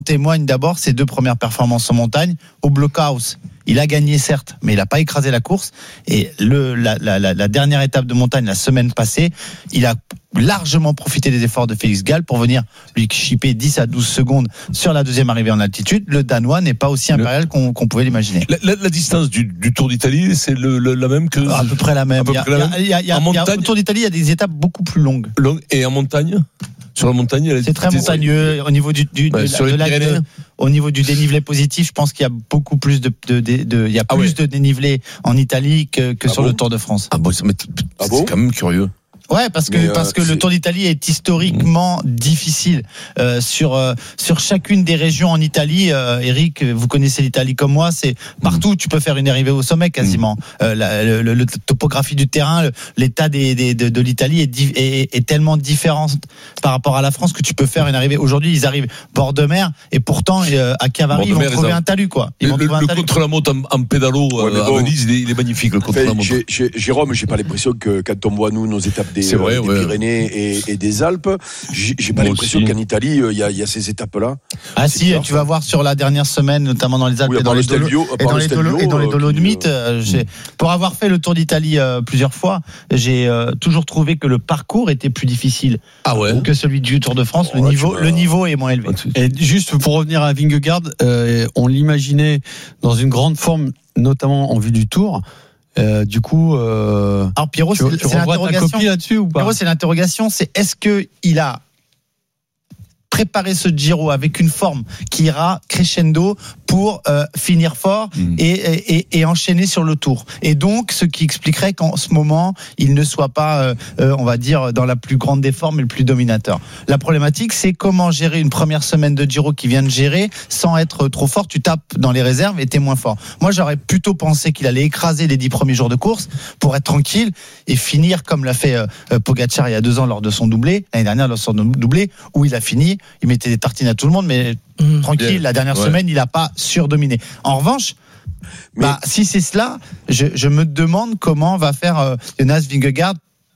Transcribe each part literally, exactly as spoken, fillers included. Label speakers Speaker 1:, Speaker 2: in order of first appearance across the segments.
Speaker 1: témoigne d'abord ses deux premières performances en montagne au blockhouse. Il a gagné certes, mais il n'a pas écrasé la course. Et le, la, la, la, la dernière étape de montagne, la semaine passée, il a largement profité des efforts de Félix Gall pour venir lui chipper dix à douze secondes sur la deuxième arrivée en altitude. Le Danois n'est pas aussi impérial le... qu'on, qu'on pouvait l'imaginer.
Speaker 2: La, la, la distance du, du Tour d'Italie, c'est le, le, la même que...
Speaker 1: À peu près la même.
Speaker 2: Il y a, il y a,
Speaker 1: il y a, il y a,
Speaker 2: en montagne,
Speaker 1: au Tour d'Italie, il y a des étapes beaucoup plus longues.
Speaker 2: Longue, et en montagne ? Sur la montagne, elle
Speaker 1: c'est très montagneux au niveau du, du
Speaker 2: ouais,
Speaker 1: de,
Speaker 2: sur
Speaker 1: de,
Speaker 2: les
Speaker 1: la, de, au niveau du dénivelé positif. Je pense qu'il y a beaucoup plus de, de, de, de il y a
Speaker 2: ah
Speaker 1: plus
Speaker 2: ouais.
Speaker 1: de dénivelé en Italie que, que
Speaker 2: ah
Speaker 1: sur
Speaker 2: bon
Speaker 1: le Tour de France.
Speaker 2: Ah bon, ça m'est,
Speaker 3: ah
Speaker 2: c'est
Speaker 3: bon
Speaker 2: quand même curieux.
Speaker 1: Ouais, parce que euh, parce que c'est... le Tour d'Italie est historiquement mmh. difficile euh, sur euh, sur chacune des régions en Italie. Euh, Eric, vous connaissez l'Italie comme moi, c'est partout mmh. tu peux faire une arrivée au sommet quasiment. Mmh. Euh, la le, le, le topographie du terrain, le, l'état des, des de, de l'Italie est, di- est, est tellement différent par rapport à la France que tu peux faire une arrivée. Aujourd'hui, ils arrivent bord de mer et pourtant euh, à Cavari ils vont trouver ils a... un talus quoi. Ils
Speaker 2: le
Speaker 1: vont
Speaker 2: le,
Speaker 1: un
Speaker 2: le
Speaker 1: talus.
Speaker 2: contre-la-montre en, en pédalo ouais, euh, bon, à Venise, il est, il est magnifique le contre-la-montre.
Speaker 3: J'ai, j'ai, Jérôme, j'ai pas l'impression que quand on voit nous nos étapes des Des,
Speaker 2: vrai,
Speaker 3: des
Speaker 2: ouais.
Speaker 3: Pyrénées et, et des Alpes. J'ai, j'ai pas
Speaker 2: Moi
Speaker 3: l'impression
Speaker 2: aussi.
Speaker 3: qu'en Italie, il y, y a ces étapes-là.
Speaker 1: Ah
Speaker 3: c'est
Speaker 1: si,
Speaker 3: bizarre,
Speaker 1: tu
Speaker 3: ça.
Speaker 1: vas voir sur la dernière semaine, notamment dans les Alpes
Speaker 3: oui,
Speaker 1: et, dans les Dolo-
Speaker 3: Stelvio,
Speaker 1: et dans les Dolo- et dans les Dolomites.
Speaker 3: Euh,
Speaker 1: J'ai, pour avoir fait le Tour d'Italie euh, plusieurs fois, j'ai euh, toujours trouvé que le parcours était plus difficile
Speaker 2: ah ouais.
Speaker 1: que celui du Tour de France.
Speaker 3: Oh,
Speaker 1: le,
Speaker 3: là,
Speaker 1: niveau, le niveau est moins élevé.
Speaker 4: Et juste pour revenir à Vingegaard, euh, on l'imaginait dans une grande forme, notamment en vue du Tour. Euh, du coup, euh,
Speaker 1: alors Pierrot,
Speaker 4: tu,
Speaker 1: c'est,
Speaker 4: tu
Speaker 1: c'est
Speaker 4: l'interrogation. Ta copie là-dessus ou pas ?
Speaker 1: Pierrot, c'est l'interrogation, c'est est-ce que il a préparer ce Giro avec une forme qui ira crescendo pour euh, finir fort mmh. et, et, et enchaîner sur le Tour. Et donc, ce qui expliquerait qu'en ce moment, il ne soit pas, euh, euh, on va dire, dans la plus grande des formes et le plus dominateur. La problématique, c'est comment gérer une première semaine de Giro qui vient de gérer sans être trop fort. Tu tapes dans les réserves et t'es moins fort. Moi, j'aurais plutôt pensé qu'il allait écraser les dix premiers jours de course pour être tranquille et finir comme l'a fait euh, Pogacar il y a deux ans lors de son doublé, l'année dernière lors de son doublé, où il a fini. Il mettait des tartines à tout le monde, mais mmh, tranquille, bien. La dernière ouais. semaine, il n'a pas surdominé. En revanche, mais... bah, si c'est cela, je, je me demande comment va faire euh, Jonas Vingegaard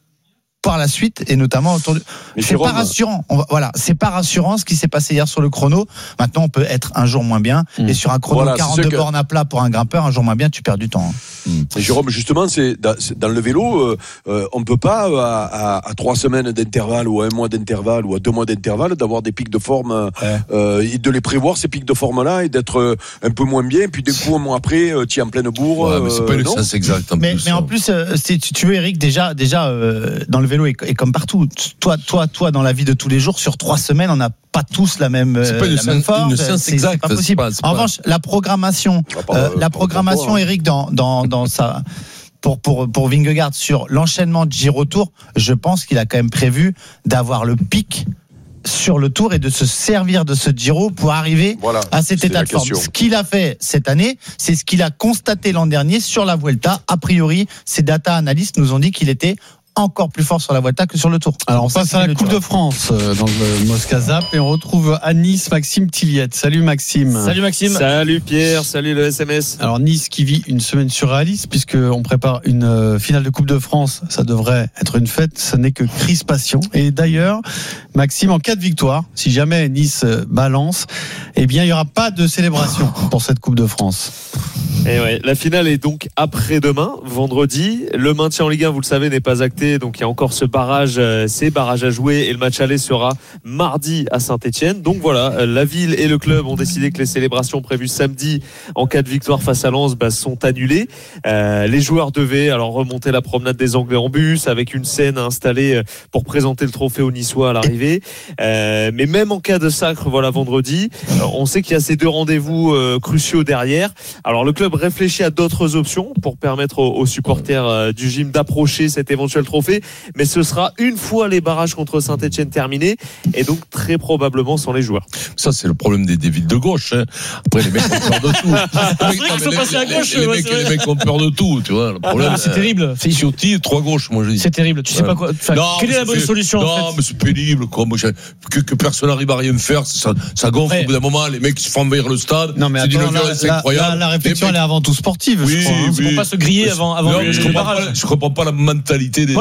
Speaker 1: par la suite, et notamment autour de... Mais c'est Jérôme... pas rassurant. On va... Voilà, c'est pas rassurant ce qui s'est passé hier sur le chrono. Maintenant, on peut être un jour moins bien. Mmh. Et sur un chrono voilà, quarante-deux que... bornes à plat pour un grimpeur, un jour moins bien, tu perds du temps. Hein.
Speaker 3: Mmh. Et Jérôme, justement, c'est dans, c'est dans le vélo, euh, euh, on peut pas à, à, à trois semaines d'intervalle ou à un mois d'intervalle ou à deux mois d'intervalle d'avoir des pics de forme, ouais. euh, et de les prévoir ces pics de forme là et d'être un peu moins bien. Et puis d'un coup, un mois après, tu es en pleine bourre.
Speaker 2: Ouais, mais c'est pas une sens exact. En
Speaker 1: mais,
Speaker 2: plus,
Speaker 1: mais en plus, euh, si tu veux, Eric, déjà, déjà euh, dans le vélo et, et comme partout, toi, toi, toi, dans la vie de tous les jours, sur trois semaines, on n'a pas tous la même,
Speaker 2: c'est pas une,
Speaker 1: la même forme.
Speaker 2: Une science
Speaker 1: c'est,
Speaker 2: exacte.
Speaker 1: c'est pas possible. C'est pas, c'est en pas... revanche, la programmation, pas, euh, la programmation, Eric, dans, dans, dans sa, pour, pour, pour Vingegaard sur l'enchaînement de Giro Tour, je pense qu'il a quand même prévu d'avoir le pic sur le Tour et de se servir de ce Giro pour arriver voilà, à cet état de forme. Ce qu'il a fait cette année, c'est ce qu'il a constaté l'an dernier sur la Vuelta. A priori, ces data analystes nous ont dit qu'il était encore plus fort sur la Vuelta que sur le Tour.
Speaker 4: Alors on passe à la Coupe de France euh, dans le Mosca Zap et on retrouve à Nice Maxime Tilliette. Salut Maxime.
Speaker 5: Salut Maxime. Salut Pierre, salut le S M S.
Speaker 4: Alors Nice qui vit une semaine surréaliste puisque on prépare une euh, finale de Coupe de France, ça devrait être une fête, ce n'est que crispation. Et d'ailleurs, Maxime, en cas de victoire, si jamais Nice balance, eh bien il n'y aura pas de célébration pour cette Coupe de France.
Speaker 5: Et ouais, la finale est donc après-demain, vendredi. Le maintien en Ligue un, vous le savez, n'est pas acté. Donc il y a encore ce barrage, euh, ces barrages à jouer. Et le match aller sera mardi à Saint-Etienne. Donc voilà, euh, la ville et le club ont décidé que les célébrations prévues samedi en cas de victoire face à Lens bah, sont annulées. Euh, les joueurs devaient alors remonter la promenade des Anglais en bus avec une scène installée pour présenter le trophée aux Niçois à l'arrivée. Euh, mais même en cas de sacre, voilà, vendredi, on sait qu'il y a ces deux rendez-vous euh, cruciaux derrière. Alors le club réfléchit à d'autres options pour permettre aux, aux supporters euh, du gym d'approcher cet éventuel trophée, mais ce sera une fois les barrages contre Saint-Etienne terminés et donc très probablement sans les joueurs.
Speaker 2: Ça c'est le problème des, des villes de gauche. Hein. Après les mecs ont peur de tout.
Speaker 5: C'est vrai qu'ils sont passés à gauche.
Speaker 2: Les, les, ouais, mecs, les mecs ont peur de tout, tu vois. Le problème,
Speaker 5: ah, c'est euh, terrible.
Speaker 2: C'est Ciotti, trois gauches, moi je dis.
Speaker 5: C'est terrible. Tu sais ouais. pas quoi. Enfin, non, quelle est la bonne
Speaker 2: c'est,
Speaker 5: solution
Speaker 2: Non,
Speaker 5: en fait
Speaker 2: mais c'est pénible. Quoi. Moi, que, que personne n'arrive à rien faire, ça, ça gonfle ouais. au bout d'un moment. Les mecs se font envahir le stade.
Speaker 4: Non mais
Speaker 2: c'est
Speaker 4: attends, là,
Speaker 2: c'est
Speaker 4: la,
Speaker 2: incroyable.
Speaker 4: La, la réflexion elle est avant tout sportive.
Speaker 2: Oui,
Speaker 4: je crois, hein.
Speaker 2: oui.
Speaker 5: C'est pour pas se griller avant avant
Speaker 2: non,
Speaker 5: le,
Speaker 2: je
Speaker 5: le
Speaker 2: comprends
Speaker 5: barrage.
Speaker 2: Pas, je comprends pas la mentalité des,
Speaker 5: moi,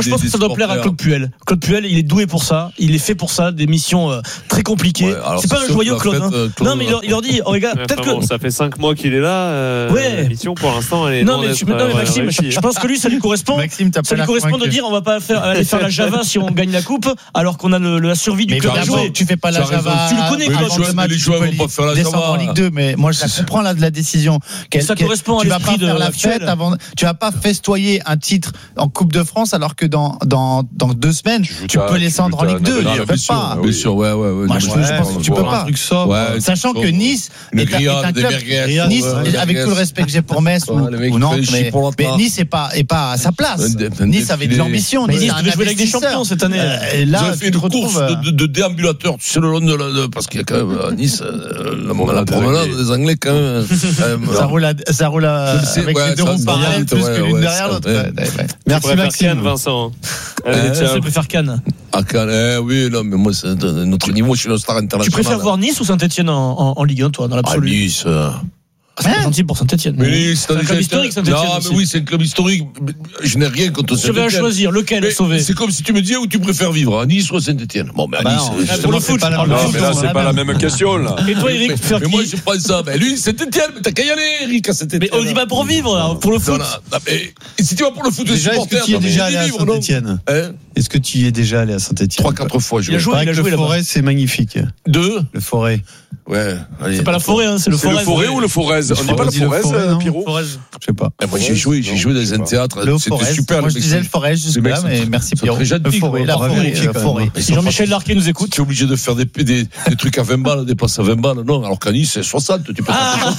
Speaker 6: je pense que ça doit plaire à Claude Puel. Claude Puel, il est doué pour ça. Il est fait pour ça, des missions euh, très compliquées. Ouais, c'est, c'est pas un joyeux, Claude. Hein. Claude. Non, mais il leur, il leur dit, oh, regarde,
Speaker 5: enfin,
Speaker 6: peut-être
Speaker 5: bon,
Speaker 6: que.
Speaker 5: Ça fait cinq mois qu'il est là. Euh,
Speaker 6: ouais.
Speaker 5: La mission, pour l'instant, elle est.
Speaker 6: Non, mais, tu, non, mais Maxime, je, je pense que lui, ça lui correspond. Maxime, ça lui correspond de dire, on va pas faire, aller faire la Java si on gagne la coupe, alors qu'on a le, la survie du club à jouer.
Speaker 1: Tu fais pas la Java.
Speaker 6: Tu le connais, Claude.
Speaker 2: Les joueurs vont pas faire la Java
Speaker 1: en Ligue deux, mais moi, je comprends la, la décision.
Speaker 6: Ça correspond à l'esprit de
Speaker 1: la fête avant. Tu vas pas festoyer un titre en Coupe de France alors que dans dans dans deux semaines tu peux les descendre en Ligue deux. Tu peux pas.
Speaker 2: Bien sûr, ouais, ouais, ouais.
Speaker 1: Moi, je pense que tu peux pas. Sachant que Nice est un club. Nice, avec tout le respect que j'ai pour Metz ou Nantes, mais Nice est pas est pas à sa place. Nice avait de l'ambition.
Speaker 6: Nice devait jouer avec des champions cette année.
Speaker 2: Et là, ils ont fait une course de déambulateur. Tu sais le long de la parce qu'il y a quand même à Nice la promenade des Anglais quand même.
Speaker 1: Ça roule ça roule avec les deux ronds parallèles plus que l'une derrière l'autre.
Speaker 5: Merci Maxime. Vincent.
Speaker 6: Je préfère Cannes.
Speaker 2: À Cannes, eh oui, non, mais moi, c'est notre niveau, je suis une star internationale.
Speaker 6: Tu préfères voir Nice ou Saint-Etienne en, en, en Ligue un, toi, dans l'absolu?
Speaker 2: Ah, Nice. Euh...
Speaker 6: Ah, c'est pas gentil pour Saint-Etienne.
Speaker 2: Mais oui, c'est
Speaker 6: un club historique, Saint-Etienne.
Speaker 2: Non, mais oui, c'est un club historique. Je n'ai rien contre Saint-Etienne.
Speaker 6: Je vais à choisir lequel sauver.
Speaker 2: C'est comme si tu me disais où tu préfères vivre, à Nice ou à Saint-Etienne. Bon, mais à Nice.
Speaker 6: Ah, pour le foot,
Speaker 3: pas la, non, mais là, c'est pas la même question, là.
Speaker 6: Et toi, Eric,
Speaker 2: mais, mais moi, je prends ça. Ben, lui, Saint-Etienne, mais t'as qu'à y aller, Eric, à Saint-Etienne.
Speaker 6: Mais on y va pour vivre, là, pour le foot.
Speaker 2: Non, mais, si tu vas pour le foot,
Speaker 4: déjà, est-ce que tu y es déjà allé à Saint-Etienne? Est-ce que tu y es déjà allé à Saint-Etienne?
Speaker 2: Trois, quatre fois, je
Speaker 6: Il a joué, il a joué
Speaker 4: le Forêt, c'est magnifique.
Speaker 2: Deux?
Speaker 4: Le Forêt.
Speaker 2: Ouais.
Speaker 6: C'est pas la Forêt, hein, c'est le Forêt.
Speaker 3: Le Forêt ou le Forez? On dit pas le Forez, Pierrot?
Speaker 4: Je sais pas.
Speaker 2: Moi, j'ai joué, j'ai joué dans un théâtre. C'était super.
Speaker 1: Moi, je disais le Forêt jusque-là, mais merci Pierrot.
Speaker 2: Le
Speaker 1: Forêt, la Forêt.
Speaker 6: Si Jean-Michel Larquet nous écoute.
Speaker 2: Tu es obligé de faire des, des, des trucs à vingt balles, des places à vingt balles. Non, alors qu'à Nice, c'est soixante. Tu peux
Speaker 6: ah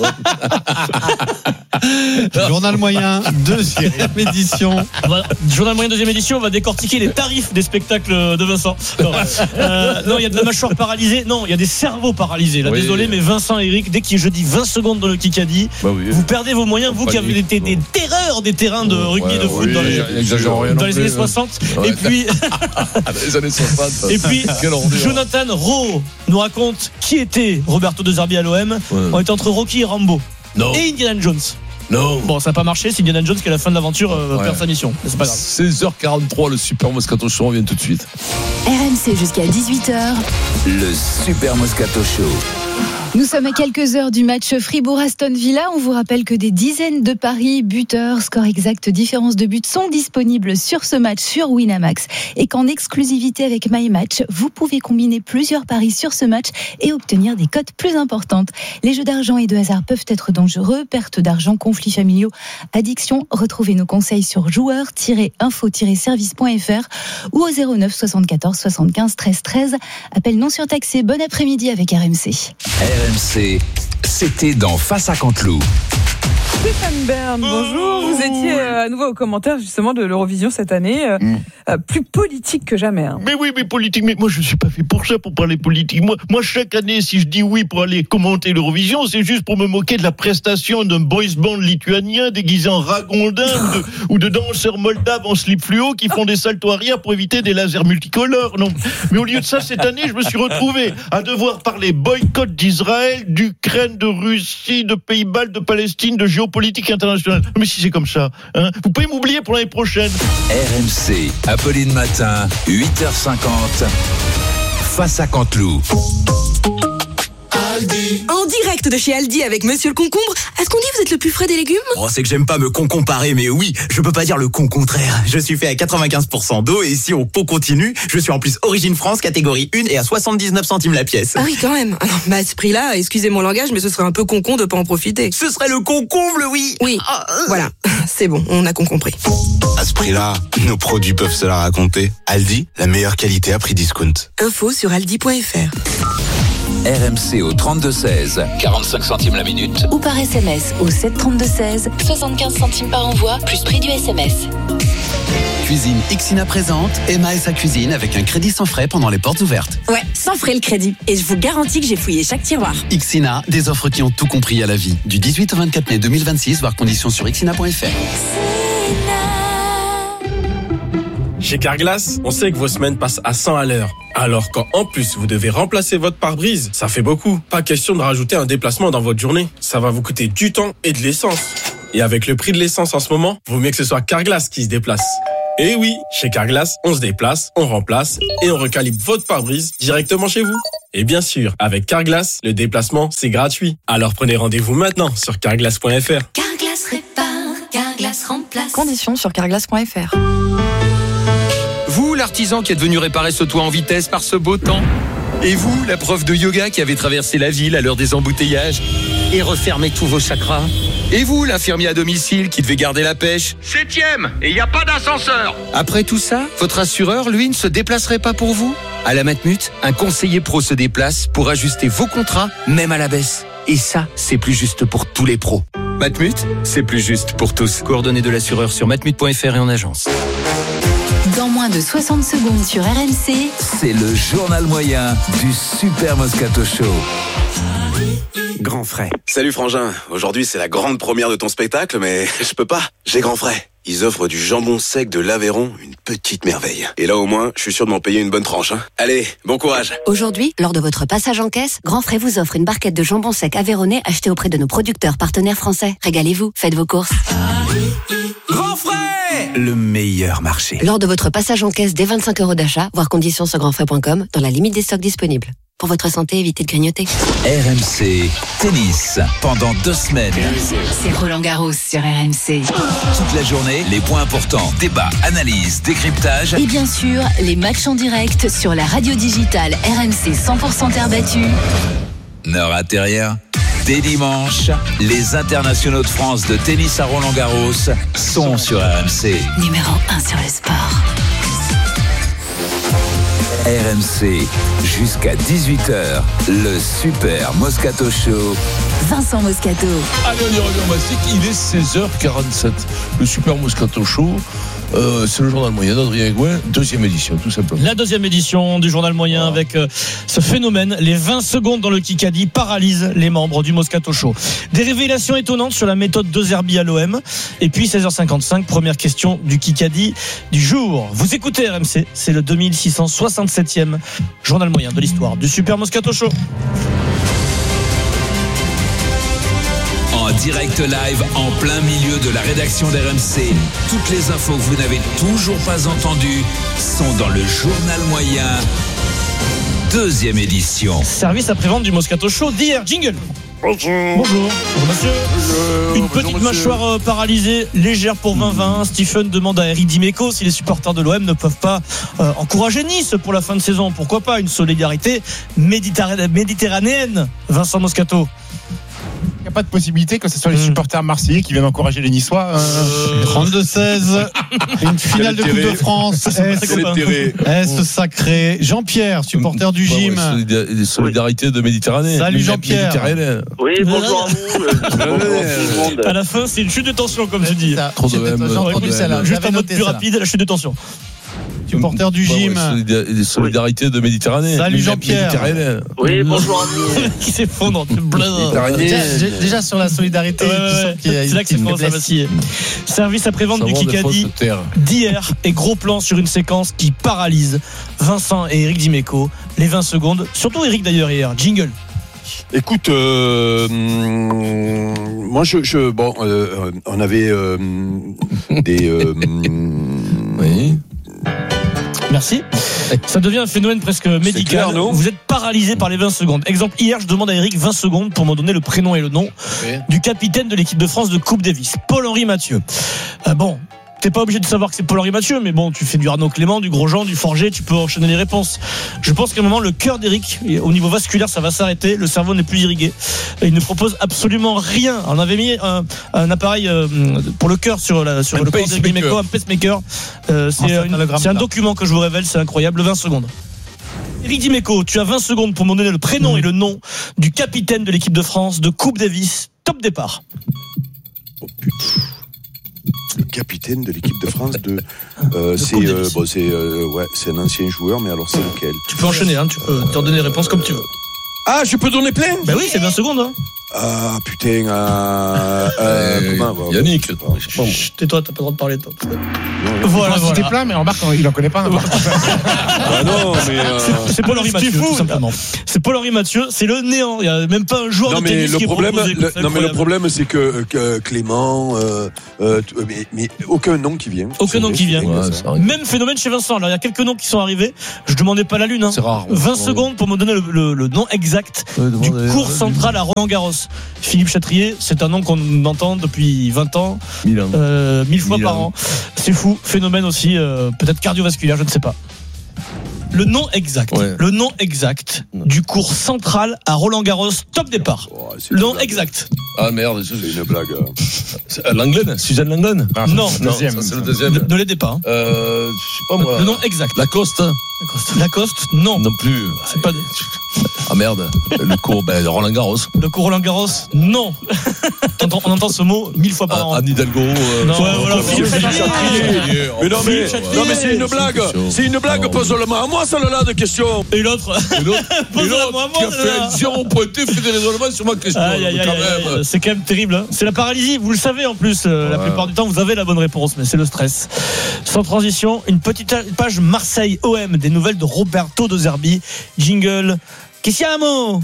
Speaker 4: Journal moyen, deuxième édition.
Speaker 6: Va, Journal moyen, deuxième édition, on va décortiquer les tarifs des spectacles de Vincent. Non, euh, non, il y a de la mâchoire paralysée. Non, il y a des cerveaux paralysés. Là, oui, désolé, mais Vincent et Eric, dès qu'il je dis vingt secondes dans le Kikadi, bah oui, vous perdez vos moyens. Vous qui avez été des terreurs des terrains de rugby et de foot oui, dans les, dans les années soixante. Ouais. Et puis,
Speaker 2: les années soixante.
Speaker 6: Et puis, Jonathan Rowe nous raconte qui était Roberto De Zerbi à l'O M. Ouais. On était entre Rocky et Rambo.
Speaker 2: No.
Speaker 6: Et Indiana Jones.
Speaker 2: Non.
Speaker 6: Bon, ça n'a pas marché. C'est Indiana Jones qui, à la fin de l'aventure, euh, ouais. perd sa mission. Mais c'est pas grave.
Speaker 2: seize heures quarante-trois, le Super Moscato Show, on vient tout de suite.
Speaker 7: R M C jusqu'à dix-huit heures.
Speaker 8: Le Super Moscato Show.
Speaker 7: Nous sommes à quelques heures du match Fribourg-Aston Villa. On vous rappelle que des dizaines de paris, buteurs, scores exacts, différences de buts sont disponibles sur ce match sur Winamax. Et qu'en exclusivité avec MyMatch, vous pouvez combiner plusieurs paris sur ce match et obtenir des cotes plus importantes. Les jeux d'argent et de hasard peuvent être dangereux. Perte d'argent, conflits familiaux, addiction. Retrouvez nos conseils sur joueurs tiret info tiret service point f r ou au zéro neuf soixante-quatorze soixante-quinze treize treize. Appel non surtaxé. Bon après-midi avec R M C.
Speaker 8: R M C, c'était dans Face à Canteloup.
Speaker 9: Stéphane Bern, bonjour. Vous étiez à nouveau au commentaire justement de l'Eurovision cette année, euh, mm. euh, plus politique que jamais. Hein.
Speaker 10: Mais oui, mais politique. Mais moi, je suis pas fait pour ça, pour parler politique. Moi, moi, chaque année, si je dis oui pour aller commenter l'Eurovision, c'est juste pour me moquer de la prestation d'un boys band lituanien déguisé en ragondin ou, de, ou de danseurs moldaves en slip fluo qui font des saltos arrière pour éviter des lasers multicolores. Non. Mais au lieu de ça, cette année, je me suis retrouvé à devoir parler boycott d'Israël, d'Ukraine, de Russie, de Pays-Bas, de Palestine, de géopolitique internationale. Mais si c'est comme ça, hein, vous pouvez m'oublier pour l'année prochaine.
Speaker 8: R M C, Apolline Matin, huit heures cinquante, Face à Canteloup.
Speaker 11: Aldi. En direct de chez Aldi avec Monsieur le Concombre. Est-ce qu'on dit vous êtes le plus frais des légumes ?
Speaker 12: Oh, c'est que j'aime pas me concomparer, mais oui, je peux pas dire le con contraire. Je suis fait à quatre-vingt-quinze pour cent d'eau et si on continue, je suis en plus Origine France, catégorie un et à soixante-dix-neuf centimes la pièce.
Speaker 11: Ah oui, quand même. Ah non, bah à ce prix-là, excusez mon langage, mais ce serait un peu concon de pas en profiter.
Speaker 12: Ce serait le concomble, oui.
Speaker 11: Oui, ah, euh... voilà. C'est bon, on a compris.
Speaker 13: À ce prix-là, nos produits peuvent se la raconter. Aldi, la meilleure qualité à prix discount.
Speaker 11: Info sur aldi point f r.
Speaker 8: R M C au trente-deux seize, quarante-cinq centimes la minute.
Speaker 7: Ou par S M S au sept trente-deux seize, soixante-quinze centimes par envoi, plus prix du S M S.
Speaker 14: Cuisine Ixina présente Emma et sa cuisine avec un crédit sans frais pendant les portes ouvertes.
Speaker 15: Ouais, sans frais le crédit. Et je vous garantis que j'ai fouillé chaque tiroir.
Speaker 14: Ixina, des offres qui ont tout compris à la vie. Du dix-huit au vingt-quatre mai deux mille vingt-six, voir conditions sur ixina point f r.
Speaker 16: Chez Carglass, on sait que vos semaines passent à cent à l'heure. Alors quand en plus vous devez remplacer votre pare-brise, ça fait beaucoup. Pas question de rajouter un déplacement dans votre journée. Ça va vous coûter du temps et de l'essence. Et avec le prix de l'essence en ce moment, vaut mieux que ce soit Carglass qui se déplace. Et oui, chez Carglass, on se déplace, on remplace et on recalibre votre pare-brise directement chez vous. Et bien sûr, avec Carglass, le déplacement, c'est gratuit. Alors prenez rendez-vous maintenant sur carglass point f r.
Speaker 17: Carglass répare, Carglass remplace.
Speaker 9: Conditions sur carglass point f r.
Speaker 18: Vous, l'artisan qui est venu réparer ce toit en vitesse par ce beau temps. Et vous, la prof de yoga qui avait traversé la ville à l'heure des embouteillages et refermé tous vos chakras. Et vous, l'infirmier à domicile qui devait garder la pêche.
Speaker 19: Septième, et il n'y a pas d'ascenseur.
Speaker 18: Après tout ça, votre assureur, lui, ne se déplacerait pas pour vous ? À la Matmut, un conseiller pro se déplace pour ajuster vos contrats, même à la baisse. Et ça, c'est plus juste pour tous les pros. Matmut, c'est plus juste pour tous. Coordonnées de l'assureur sur matmut point f r et en agence.
Speaker 7: Dans moins de soixante secondes sur R M C,
Speaker 8: c'est le journal moyen du Super Moscato Show.
Speaker 13: Grand frais. Salut Frangin, aujourd'hui c'est la grande première de ton spectacle, mais je peux pas, j'ai Grand frais. Ils offrent du jambon sec de l'Aveyron, une petite merveille. Et là au moins, je suis sûr de m'en payer une bonne tranche. Hein. Allez, bon courage.
Speaker 15: Aujourd'hui, lors de votre passage en caisse, Grand Frais vous offre une barquette de jambon sec aveyronnais achetée auprès de nos producteurs partenaires français. Régalez-vous, faites vos courses.
Speaker 8: Grand frais, le meilleur marché.
Speaker 15: Lors de votre passage en caisse dès vingt-cinq euros d'achat, voir conditions sur grand frais point com, dans la limite des stocks disponibles. Pour votre santé, évitez de grignoter.
Speaker 8: R M C Tennis, pendant deux semaines.
Speaker 7: c'est Roland Garros sur R M C.
Speaker 8: Toute la journée, les points importants, débats, analyses, décryptage.
Speaker 7: Et bien sûr, les matchs en direct sur la radio digitale R M C cent pour cent terre battue.
Speaker 8: Ne ratez rien. Dès dimanche, les internationaux de France de tennis à Roland-Garros sont sur R M C.
Speaker 7: Numéro un sur le sport.
Speaker 8: R M C, jusqu'à dix-huit heures, le Super Moscato Show.
Speaker 7: Vincent Moscato.
Speaker 2: Allez, on y revient au Massic, il est seize heures quarante-sept. Le Super Moscato Show, euh, c'est le journal moyen d'Adrien Gouin, deuxième édition, tout simplement.
Speaker 6: La deuxième édition du journal moyen oh. avec euh, ce phénomène. Les vingt secondes dans le Kikadi paralysent les membres du Moscato Show. Des révélations étonnantes sur la méthode de Zerbi à l'O M. Et puis seize heures cinquante-cinq, première question du Kikadi du jour. Vous écoutez R M C, c'est le deux mille six cent soixante-septième journal moyen de l'histoire du Super Moscato Show.
Speaker 8: En direct live, en plein milieu de la rédaction d'R M C. Toutes les infos que vous n'avez toujours pas entendues sont dans le journal moyen, deuxième édition.
Speaker 6: Service après-vente du Moscato Show d'hier. Jingle. Bonjour. Bonjour. Bonjour monsieur. Bonjour. Une petite Bonjour, mâchoire euh, paralysée, légère pour vingt vingt. Stephen demande à Eric Dimeco si les supporters de l'O M ne peuvent pas euh, encourager Nice pour la fin de saison. Pourquoi pas une solidarité méditerra- méditerranéenne. Vincent Moscato.
Speaker 20: Il n'y a pas de possibilité que ce soit les supporters marseillais qui viennent encourager les Niçois.
Speaker 4: Euh... trente-deux seize, une finale de Coupe de France. Est-ce sacré? Jean-Pierre, supporter du gym.
Speaker 2: Bah ouais, solidarité de Méditerranée.
Speaker 4: Salut Jean-Pierre.
Speaker 21: Oui, bonjour à vous. Bonjour tout le monde.
Speaker 6: À la fin, c'est une chute de tension, comme tu dis.
Speaker 2: Trop de même.
Speaker 6: Juste en mode plus rapide, la chute de tension.
Speaker 4: Supporter du gym.
Speaker 2: Ouais, solidarité oui. de Méditerranée.
Speaker 4: Salut Jean-Pierre.
Speaker 21: Oui, bonjour à vous.
Speaker 6: Qui s'effondre.
Speaker 1: Déjà, déjà sur la solidarité,
Speaker 6: ouais, ouais, c'est là que c'est commence à vaciller. Service après-vente du Kikadi d'hier et gros plan sur une séquence qui paralyse Vincent et Eric Dimeco. Les vingt secondes, surtout Eric d'ailleurs hier. Jingle.
Speaker 3: Écoute, euh, moi je, je bon, euh, on avait euh, des. Euh,
Speaker 2: oui.
Speaker 6: Merci. Ça devient un phénomène presque médical.
Speaker 3: Clair, non ?
Speaker 6: Vous êtes paralysé par les vingt secondes. Exemple, hier, je demande à Eric vingt secondes pour me donner le prénom et le nom oui. du capitaine de l'équipe de France de Coupe Davis, Paul-Henri Mathieu. Euh, bon. T'es pas obligé de savoir que c'est Paul-Henri Mathieu, mais bon, tu fais du Arnaud Clément, du Grosjean, du Forger, tu peux enchaîner les réponses. Je pense qu'à un moment, le cœur d'Eric, au niveau vasculaire, ça va s'arrêter, le cerveau n'est plus irrigué. Il ne propose absolument rien. On avait mis un, un appareil pour le cœur sur, la, sur le corps d'Eric Dimeco, un pacemaker. Euh, c'est, une, c'est un document que je vous révèle, c'est incroyable, vingt secondes. Eric Dimeco, tu as vingt secondes pour me donner le prénom mmh. et le nom du capitaine de l'équipe de France de Coupe Davis. Top départ.
Speaker 3: Oh putain. Le capitaine de l'équipe de France de, euh, c'est, euh, bon, c'est, euh, ouais, c'est un ancien joueur, mais alors c'est lequel ?
Speaker 6: Tu peux enchaîner, hein, tu peux te donner les réponses comme tu veux.
Speaker 3: Ah, je peux donner plein ?
Speaker 6: Ben oui, c'est vingt secondes. Hein.
Speaker 3: Ah putain, euh, euh, comment, bah,
Speaker 2: Yannick.
Speaker 6: Chut, tais-toi, t'as pas le droit de parler, toi.
Speaker 20: Voilà, voilà. C'était plein, mais remarque, il en connaît pas.
Speaker 3: Ah non, mais euh...
Speaker 6: c'est, c'est Paul-Henri Mathieu, tout simplement. C'est Paul-Henri Mathieu, c'est le néant. Il y a même pas un joueur
Speaker 3: non,
Speaker 6: de
Speaker 3: mais
Speaker 6: tennis
Speaker 3: le
Speaker 6: qui
Speaker 3: problème,
Speaker 6: est proposé.
Speaker 3: le, non mais le problème, c'est que, que Clément, euh, euh, mais, mais aucun nom qui vient.
Speaker 6: Aucun nom qui vient.
Speaker 2: Ouais,
Speaker 6: même phénomène chez Vincent. Alors il y a quelques noms qui sont arrivés. Je demandais pas la lune. Hein.
Speaker 2: C'est rare.
Speaker 6: vingt secondes pour me donner le, le, le nom exact
Speaker 2: ouais,
Speaker 6: du cours central à Roland-Garros. Philippe Chatrier, c'est un nom qu'on entend depuis vingt ans,
Speaker 2: mille,
Speaker 6: euh, mille fois
Speaker 2: mille
Speaker 6: par an. C'est fou. Phénomène aussi, euh, peut-être cardiovasculaire, je ne sais pas. Le nom exact, ouais. le nom exact du cours central à Roland-Garros, top départ. Oh, le nom exact.
Speaker 2: Ah merde,
Speaker 3: c'est une blague.
Speaker 2: C'est Langlen, Suzanne Langlen.
Speaker 6: Ah, non,
Speaker 2: non, ça, c'est le deuxième.
Speaker 6: Ne, ne l'aidez pas. Hein.
Speaker 2: Euh, je sais pas moi.
Speaker 6: Le nom exact.
Speaker 2: Lacoste.
Speaker 6: Lacoste. Lacoste, non.
Speaker 2: Non plus.
Speaker 6: C'est pas.
Speaker 2: Ah merde. Le cours, ben Roland-Garros.
Speaker 6: Le cours Roland-Garros, non. On entend ce mot mille fois par an.
Speaker 2: Anne Hidalgo. Euh,
Speaker 6: non, ouais, voilà. Philippe
Speaker 3: Chatrier. Mais non, mais, non, mais c'est une blague. C'est une blague. Pose-le moi à moi, celle-là de question.
Speaker 6: Et l'autre.
Speaker 2: Et l'autre. Pose-le moi à moi. Qui a fait un zéro pointé, fait des raisonnements sur ma question.
Speaker 6: Aïe, aïe, aïe, aïe, c'est quand même terrible. Hein. C'est la paralysie. Vous le savez en plus. Euh, ouais. La plupart du temps, vous avez la bonne réponse, mais c'est le stress. Sans transition, une petite page Marseille O M des nouvelles de Roberto De Zerbi. Jingle. Qui siamo?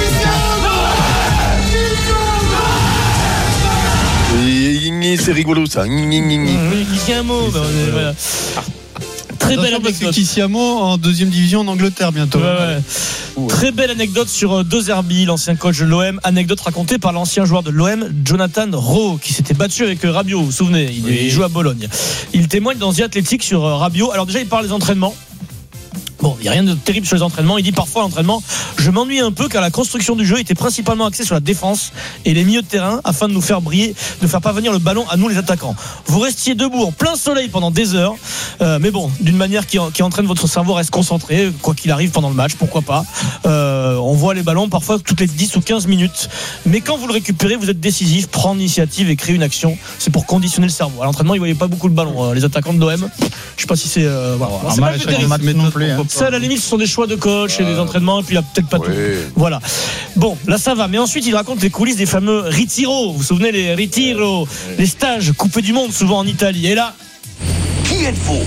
Speaker 3: C'est rigolo ça.
Speaker 6: Qui siamo? Voilà. Très belle anecdote.
Speaker 4: Kissiamo en deuxième division en Angleterre bientôt.
Speaker 6: Ouais, ouais. Ouais. Très belle anecdote sur De Zerbi, l'ancien coach de l'O M. Anecdote racontée par l'ancien joueur de l'O M, Jonathan Rowe, qui s'était battu avec Rabiot. Vous vous souvenez, il, oui. il joue à Bologne. Il témoigne dans The Athletic sur Rabiot. Alors déjà, il parle des entraînements. Bon, il n'y a rien de terrible sur les entraînements. Il dit parfois à l'entraînement, je m'ennuie un peu car la construction du jeu était principalement axée sur la défense et les milieux de terrain afin de nous faire briller, de faire parvenir le ballon à nous les attaquants. Vous restiez debout en plein soleil pendant des heures, euh, mais bon, d'une manière qui, qui entraîne votre cerveau à rester concentré, quoi qu'il arrive pendant le match, pourquoi pas. Euh, on voit les ballons parfois toutes les dix ou quinze minutes, mais quand vous le récupérez, vous êtes décisif, prendre l'initiative et créer une action. C'est pour conditionner le cerveau. À l'entraînement, ils ne voyaient pas beaucoup le ballon, euh, les attaquants de l'O M. Je sais pas si c'est. Euh, voilà. Alors, c'est pas le non plus. Hein. Ça, à la limite, ce sont des choix de coach et des entraînements, et puis il a peut-être pas oui. tout. Voilà. Bon, là, ça va. Mais ensuite, il raconte les coulisses des fameux ritiro. Vous vous souvenez, les ritiro, oui. les stages coupés du monde, souvent en Italie. Et là.
Speaker 5: Qui êtes-vous?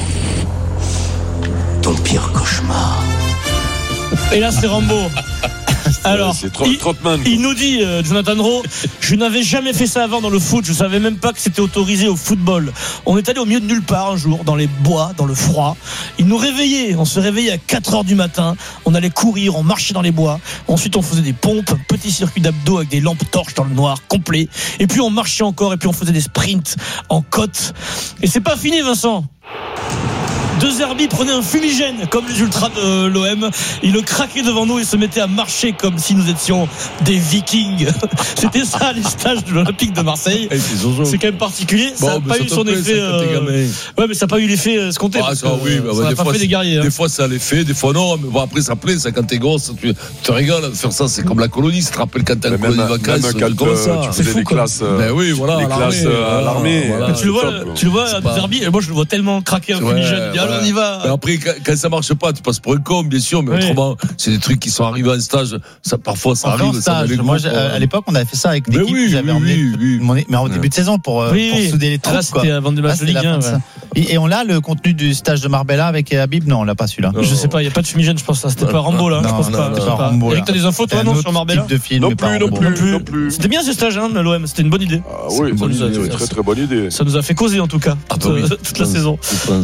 Speaker 5: Ton pire cauchemar.
Speaker 6: Et là, c'est Rambo. Alors,
Speaker 3: c'est trop,
Speaker 6: il,
Speaker 3: trop
Speaker 6: il nous dit, euh, Jonathan Rowe, je n'avais jamais fait ça avant dans le foot, je savais même pas que c'était autorisé au football. On est allé au milieu de nulle part un jour, dans les bois, dans le froid. Il nous réveillait, on se réveillait à quatre heures du matin, on allait courir, on marchait dans les bois. Ensuite, on faisait des pompes, un petit circuit d'abdos avec des lampes torches dans le noir, complet. Et puis, on marchait encore, et puis on faisait des sprints en côte. Et c'est pas fini, Vincent. De Zerbi prenait un fumigène comme les ultras de l'O M. Il le craquait devant nous et se mettait à marcher comme si nous étions des vikings. C'était ça les stages de l'Olympique de Marseille.
Speaker 2: Hey, c'est,
Speaker 6: c'est quand même particulier. Bon, ça n'a pas eu son effet. Euh... Ouais, mais ça n'a pas eu l'effet escompté.
Speaker 2: Ah, ça, oui, bah,
Speaker 6: ça
Speaker 2: bah,
Speaker 6: n'a
Speaker 2: des
Speaker 6: pas
Speaker 2: fois,
Speaker 6: fait des guerriers. Hein.
Speaker 2: Des fois, ça l'effet, des fois non. Mais bon, après, ça plaît. Ça, quand t'es gosse, tu te régales. Faire ça, c'est comme la colonie. Ça te rappelle quand t'es en colonie de vacances.
Speaker 3: Quand euh, ça. Tu faisais des classes.
Speaker 2: Ben oui, voilà.
Speaker 3: Des classes à l'armée.
Speaker 6: Tu le vois, tu le vois, De Zerbi. Moi, je le vois tellement craquer un fumigène. Allez, on y va.
Speaker 2: Après, quand ça marche pas, tu passes pour un con, bien sûr, mais oui. autrement, c'est des trucs qui sont arrivés en stage. Ça, parfois, ça
Speaker 1: Encore
Speaker 2: arrive.
Speaker 1: Stage.
Speaker 2: Ça
Speaker 1: Moi, à l'époque, on avait fait ça avec l'équipe.
Speaker 2: Oui,
Speaker 1: j'avais
Speaker 2: oui,
Speaker 1: emmené,
Speaker 2: oui, oui.
Speaker 1: mais en début de saison pour,
Speaker 6: oui,
Speaker 1: pour souder les troupes.
Speaker 6: Là, c'était avant le match de Ligue un.
Speaker 1: Et, et on a le contenu du stage de Marbella avec Habib. Non, on l'a pas celui-là.
Speaker 6: Non. Je sais pas, il y a pas de fumigène, je pense. Ça, c'était non, pas Rambo là.
Speaker 1: Non,
Speaker 6: je pense
Speaker 1: non,
Speaker 6: pas.
Speaker 1: Non, pas Rambo.
Speaker 6: Eric, t'as des infos toi non sur Marbella?
Speaker 1: Type de film,
Speaker 3: non plus, non plus, non plus.
Speaker 6: C'était bien ce stage hein, de l'O M. C'était une bonne idée.
Speaker 3: Ah oui, bonne idée, très très bonne idée.
Speaker 6: Ça nous a fait causer en tout cas toute la saison.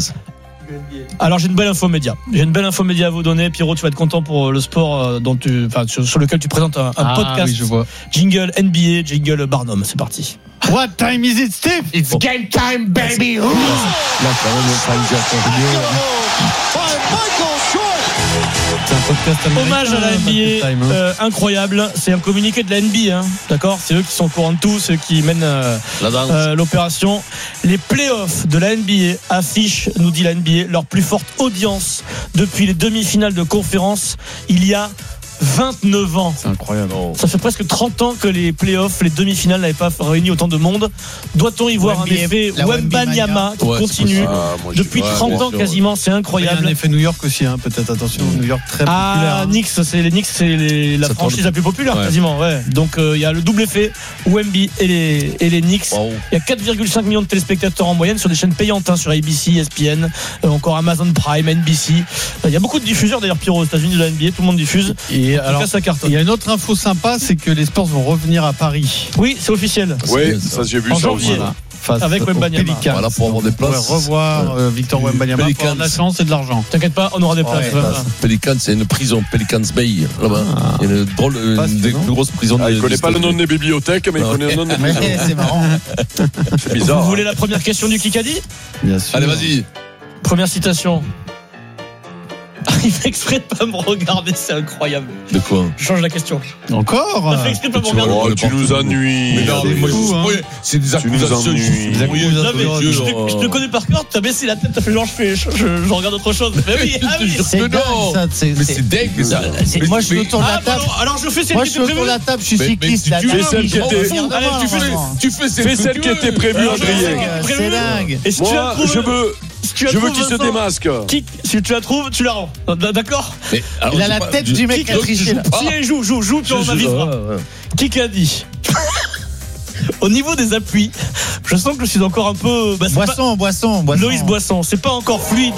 Speaker 6: Alors j'ai une belle info média. J'ai une belle info média à vous donner. Pierrot, tu vas être content pour le sport dont tu, enfin, sur, sur lequel tu présentes un, un
Speaker 4: ah,
Speaker 6: podcast.
Speaker 4: Oui, je vois.
Speaker 6: Jingle N B A, jingle Barnum. C'est parti.
Speaker 4: What time is it, Steve?
Speaker 5: It's bon. Game time, baby.
Speaker 2: Là, quand même, on
Speaker 6: c'est un podcast hommage à la N B A euh, incroyable. C'est un communiqué de la N B A, hein. D'accord. C'est eux qui sont au courant de tout, ceux qui mènent euh, euh, l'opération. Les playoffs de la N B A affichent, nous dit la N B A, leur plus forte audience depuis les demi-finales de conférence il y a vingt-neuf ans.
Speaker 4: C'est incroyable.
Speaker 6: Ça fait presque trente ans que les playoffs, les demi-finales n'avaient pas réuni autant de monde. Doit-on y voir un effet Wembanyama qui
Speaker 2: Ouais,
Speaker 6: continue
Speaker 3: Ah, moi,
Speaker 6: depuis
Speaker 3: j'ai- ouais,
Speaker 6: trente
Speaker 3: bien
Speaker 6: ans
Speaker 3: sûr,
Speaker 6: quasiment, c'est
Speaker 4: Il y a
Speaker 6: incroyable.
Speaker 4: un effet New York aussi, hein, peut-être, attention, New York très populaire.
Speaker 6: Ah,
Speaker 4: hein.
Speaker 6: Knicks, c'est les Knicks, c'est les- la
Speaker 2: Ça
Speaker 6: franchise
Speaker 2: tourne.
Speaker 6: la plus populaire
Speaker 2: Ouais.
Speaker 6: quasiment. Ouais. Donc il euh, y a le double effet Wemby et les et les Knicks. Il
Speaker 2: Wow.
Speaker 6: y a quatre virgule cinq millions de téléspectateurs en moyenne sur des chaînes payantes, hein, sur A B C, E S P N, euh, encore Amazon Prime, N B C. Il y a beaucoup de diffuseurs d'ailleurs, Pierrot, aux États-Unis de la N B A, tout le monde diffuse.
Speaker 4: Et
Speaker 6: En tout
Speaker 4: alors,
Speaker 6: cas, ça cartonne.
Speaker 4: il y a une autre info sympa, c'est que les Spurs vont revenir à Paris.
Speaker 6: Oui, c'est officiel.
Speaker 3: Ouais, ça j'ai vu
Speaker 6: En
Speaker 3: ça
Speaker 6: janvier.
Speaker 3: aussi.
Speaker 4: Voilà. Face
Speaker 6: Avec
Speaker 4: aux
Speaker 6: Wembanyama.
Speaker 4: Pelicans.
Speaker 2: Voilà, pour avoir des
Speaker 4: On pourrait
Speaker 2: places.
Speaker 4: revoir euh, Victor Wembanyama pour avoir de la chance et de l'argent.
Speaker 6: T'inquiète pas, on aura des places.
Speaker 4: Ouais,
Speaker 6: Ouais,
Speaker 4: passe.
Speaker 2: Pélican, c'est une prison, Pelicans Bay, là-bas.
Speaker 4: Ah.
Speaker 2: Il y a une drôle, une
Speaker 4: Passe,
Speaker 2: des
Speaker 4: non
Speaker 2: plus grosses prisons
Speaker 3: Ah,
Speaker 2: de
Speaker 3: il connaît pas le nom des bibliothèques, mais il
Speaker 2: Non.
Speaker 3: connaît le nom des
Speaker 1: Ouais,
Speaker 3: prisons.
Speaker 1: c'est marrant.
Speaker 3: C'est bizarre.
Speaker 6: Vous voulez la première question du Kikadi?
Speaker 4: Bien sûr.
Speaker 2: Allez, vas-y.
Speaker 6: Première citation. Il fait exprès de pas me regarder, c'est incroyable.
Speaker 2: De quoi?
Speaker 6: Je change la question.
Speaker 4: Encore
Speaker 6: Il fait exprès de pas me
Speaker 2: Tu vois,
Speaker 6: regarder.
Speaker 3: Oh, tu nous ennuies.
Speaker 2: Mais non,
Speaker 4: C'est
Speaker 2: mais moi,
Speaker 4: fou,
Speaker 2: je-
Speaker 4: hein.
Speaker 2: ouais, c'est des
Speaker 3: Tu nous
Speaker 2: accusations.
Speaker 3: ennuies.
Speaker 2: je suis
Speaker 4: Des
Speaker 2: mouillé
Speaker 4: accusations.
Speaker 6: Non, mais
Speaker 2: dans les
Speaker 6: je,
Speaker 2: yeux,
Speaker 6: te,
Speaker 2: là.
Speaker 6: je te connais par cœur, t'as baissé la tête, t'as fait genre je fais, je, je, je regarde autre chose. Mais oui, ah oui.
Speaker 1: C'est
Speaker 2: Mais
Speaker 1: dingue,
Speaker 2: non.
Speaker 1: ça. c'est-
Speaker 2: Mais
Speaker 1: c'est-
Speaker 2: c'est dingue, ça.
Speaker 1: c'est-
Speaker 2: Mais-
Speaker 1: Moi, je suis
Speaker 2: mais-
Speaker 1: autour de
Speaker 6: Ah,
Speaker 1: la table.
Speaker 6: pardon, alors je fais celle
Speaker 1: Moi,
Speaker 6: qui
Speaker 1: je suis
Speaker 6: était
Speaker 1: autour de
Speaker 6: prévue.
Speaker 1: la table, je suis
Speaker 2: Mais- mais
Speaker 1: cycliste.
Speaker 2: si
Speaker 1: la
Speaker 2: tu
Speaker 1: table,
Speaker 2: fais celle
Speaker 1: je
Speaker 3: qui
Speaker 1: m'en
Speaker 3: était-
Speaker 1: fous.
Speaker 6: Allez, tu fais-
Speaker 1: Vraiment.
Speaker 2: Tu fais
Speaker 3: Fais celle qui était prévue,
Speaker 6: Alors,
Speaker 3: Adrien.
Speaker 1: Euh, C'est dingue.
Speaker 6: Et si tu la
Speaker 3: Moi,
Speaker 6: trouves,
Speaker 3: je veux,
Speaker 6: si tu la
Speaker 3: je veux
Speaker 6: trouves,
Speaker 3: qu'il se
Speaker 6: Vincent,
Speaker 3: démasque.
Speaker 6: qui- si tu la trouves, tu la rends. D'accord?
Speaker 2: Mais, alors,
Speaker 1: Il a
Speaker 2: je
Speaker 1: la
Speaker 2: sais pas,
Speaker 1: tête
Speaker 2: je-
Speaker 1: du mec qui a
Speaker 2: donc, je
Speaker 1: triché,
Speaker 2: joue
Speaker 1: là.
Speaker 2: pas.
Speaker 6: Si elle joue, joue, joue, puis on
Speaker 2: Je-
Speaker 6: avisera.
Speaker 2: ouais, ouais.
Speaker 6: Qui qu'a dit? Au niveau des appuis, je sens que je suis encore un peu. Bah, c'est
Speaker 1: Boisson, boisson,
Speaker 6: pas-
Speaker 1: boisson.
Speaker 6: Loïs Boisson, c'est pas encore fluide.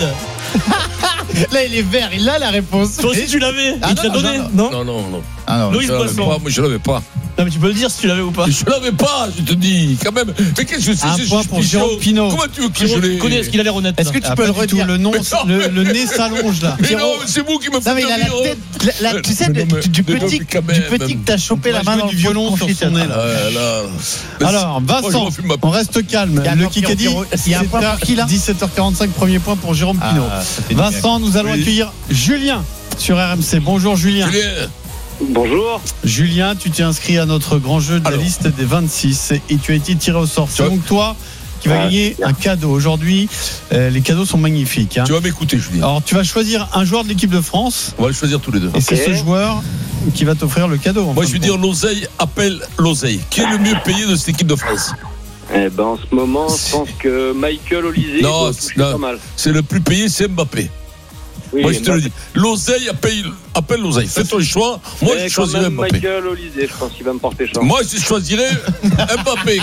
Speaker 1: Là, il est vert, il a la réponse.
Speaker 6: Toi aussi, tu l'avais.
Speaker 1: Ah
Speaker 6: Il te l'a
Speaker 1: non,
Speaker 6: donné,
Speaker 1: non,
Speaker 6: non?
Speaker 2: Non, non, non.
Speaker 1: Ah non,
Speaker 6: Loïs
Speaker 2: Je l'avais
Speaker 6: Boisson.
Speaker 2: pas, moi, je l'avais pas.
Speaker 6: Non, mais tu peux le dire si tu l'avais ou pas.
Speaker 2: Je l'avais pas, je te dis, quand même. Mais qu'est-ce que c'est
Speaker 4: Un
Speaker 2: c'est
Speaker 4: point pour
Speaker 2: suspicieux.
Speaker 4: Jérôme Pinault.
Speaker 2: Comment tu veux que
Speaker 6: Tu
Speaker 2: je l'ai
Speaker 6: connais, est-ce qu'il a l'air honnête?
Speaker 1: Est-ce que
Speaker 6: là
Speaker 1: tu
Speaker 4: Ah,
Speaker 1: peux
Speaker 4: pas
Speaker 1: le
Speaker 4: du tout,
Speaker 1: redire?
Speaker 4: le nom,
Speaker 2: Mais non,
Speaker 4: le,
Speaker 2: mais-
Speaker 4: le nez s'allonge là.
Speaker 2: Mais non, c'est vous qui me
Speaker 1: Non,
Speaker 2: faites
Speaker 1: mais il a la
Speaker 2: rire.
Speaker 1: tête, la, la- tu sais,
Speaker 2: Mais non,
Speaker 1: du,
Speaker 2: mais-
Speaker 1: du
Speaker 2: mais non,
Speaker 1: petit,
Speaker 2: mais quand
Speaker 1: du
Speaker 2: même.
Speaker 1: petit que t'as chopé
Speaker 4: On
Speaker 1: la
Speaker 4: va
Speaker 1: main
Speaker 4: jouer
Speaker 1: dans
Speaker 4: du
Speaker 1: le
Speaker 4: violon
Speaker 1: fond de
Speaker 4: sur
Speaker 1: confit,
Speaker 4: son nez, là.
Speaker 2: Ouais, là.
Speaker 4: Alors,
Speaker 2: Moi, je
Speaker 4: Vincent,
Speaker 2: refuse ma-
Speaker 4: on reste calme.
Speaker 1: Il y a un
Speaker 4: Le
Speaker 1: point pour
Speaker 4: Kikadi,
Speaker 1: Pierrot. Il y a un point pour qui, là
Speaker 4: dix-sept heures quarante-cinq, premier point pour Jérôme
Speaker 1: Ah,
Speaker 4: Pinault.
Speaker 1: ça fait du
Speaker 4: Vincent, nous allons
Speaker 2: Oui.
Speaker 4: accueillir Julien sur R M C. Bonjour Julien.
Speaker 2: Julien,
Speaker 21: Bonjour.
Speaker 4: Julien, tu t'es inscrit à notre grand jeu de la
Speaker 2: Alors.
Speaker 4: liste des vingt-six et tu as été tiré au sort. C'est
Speaker 2: Tu vois-
Speaker 4: donc toi qui vas
Speaker 21: Ah,
Speaker 4: gagner
Speaker 21: bien.
Speaker 4: un cadeau. Aujourd'hui, euh, les cadeaux sont magnifiques. hein.
Speaker 2: tu vas m'écouter, Julien.
Speaker 4: Alors, tu vas choisir un joueur de l'équipe de France
Speaker 2: On va le choisir tous les deux.
Speaker 4: et c'est
Speaker 21: Ok.
Speaker 4: ce joueur qui va t'offrir le cadeau. en
Speaker 2: Moi,
Speaker 4: fin
Speaker 2: je vais
Speaker 4: de
Speaker 2: dire
Speaker 4: compte.
Speaker 2: l'oseille appelle l'oseille. Qui est le mieux payé de cette équipe de France?
Speaker 21: Eh ben, en ce moment, je pense que Michael Olysée
Speaker 2: Non,
Speaker 21: doit toucher
Speaker 2: non.
Speaker 21: pas mal.
Speaker 2: C'est le plus payé, c'est Mbappé.
Speaker 21: Oui,
Speaker 2: Moi, je te le
Speaker 21: Mbappé.
Speaker 2: dis. L'oseille appelle, appelle l'oseille. Fais ton choix. Moi,
Speaker 21: Mais
Speaker 2: je
Speaker 21: quand
Speaker 2: choisirais
Speaker 21: même,
Speaker 2: Mbappé.
Speaker 21: Michael Olysée, je pense qu'il va me porter chance.
Speaker 2: Moi, je choisirais Mbappé.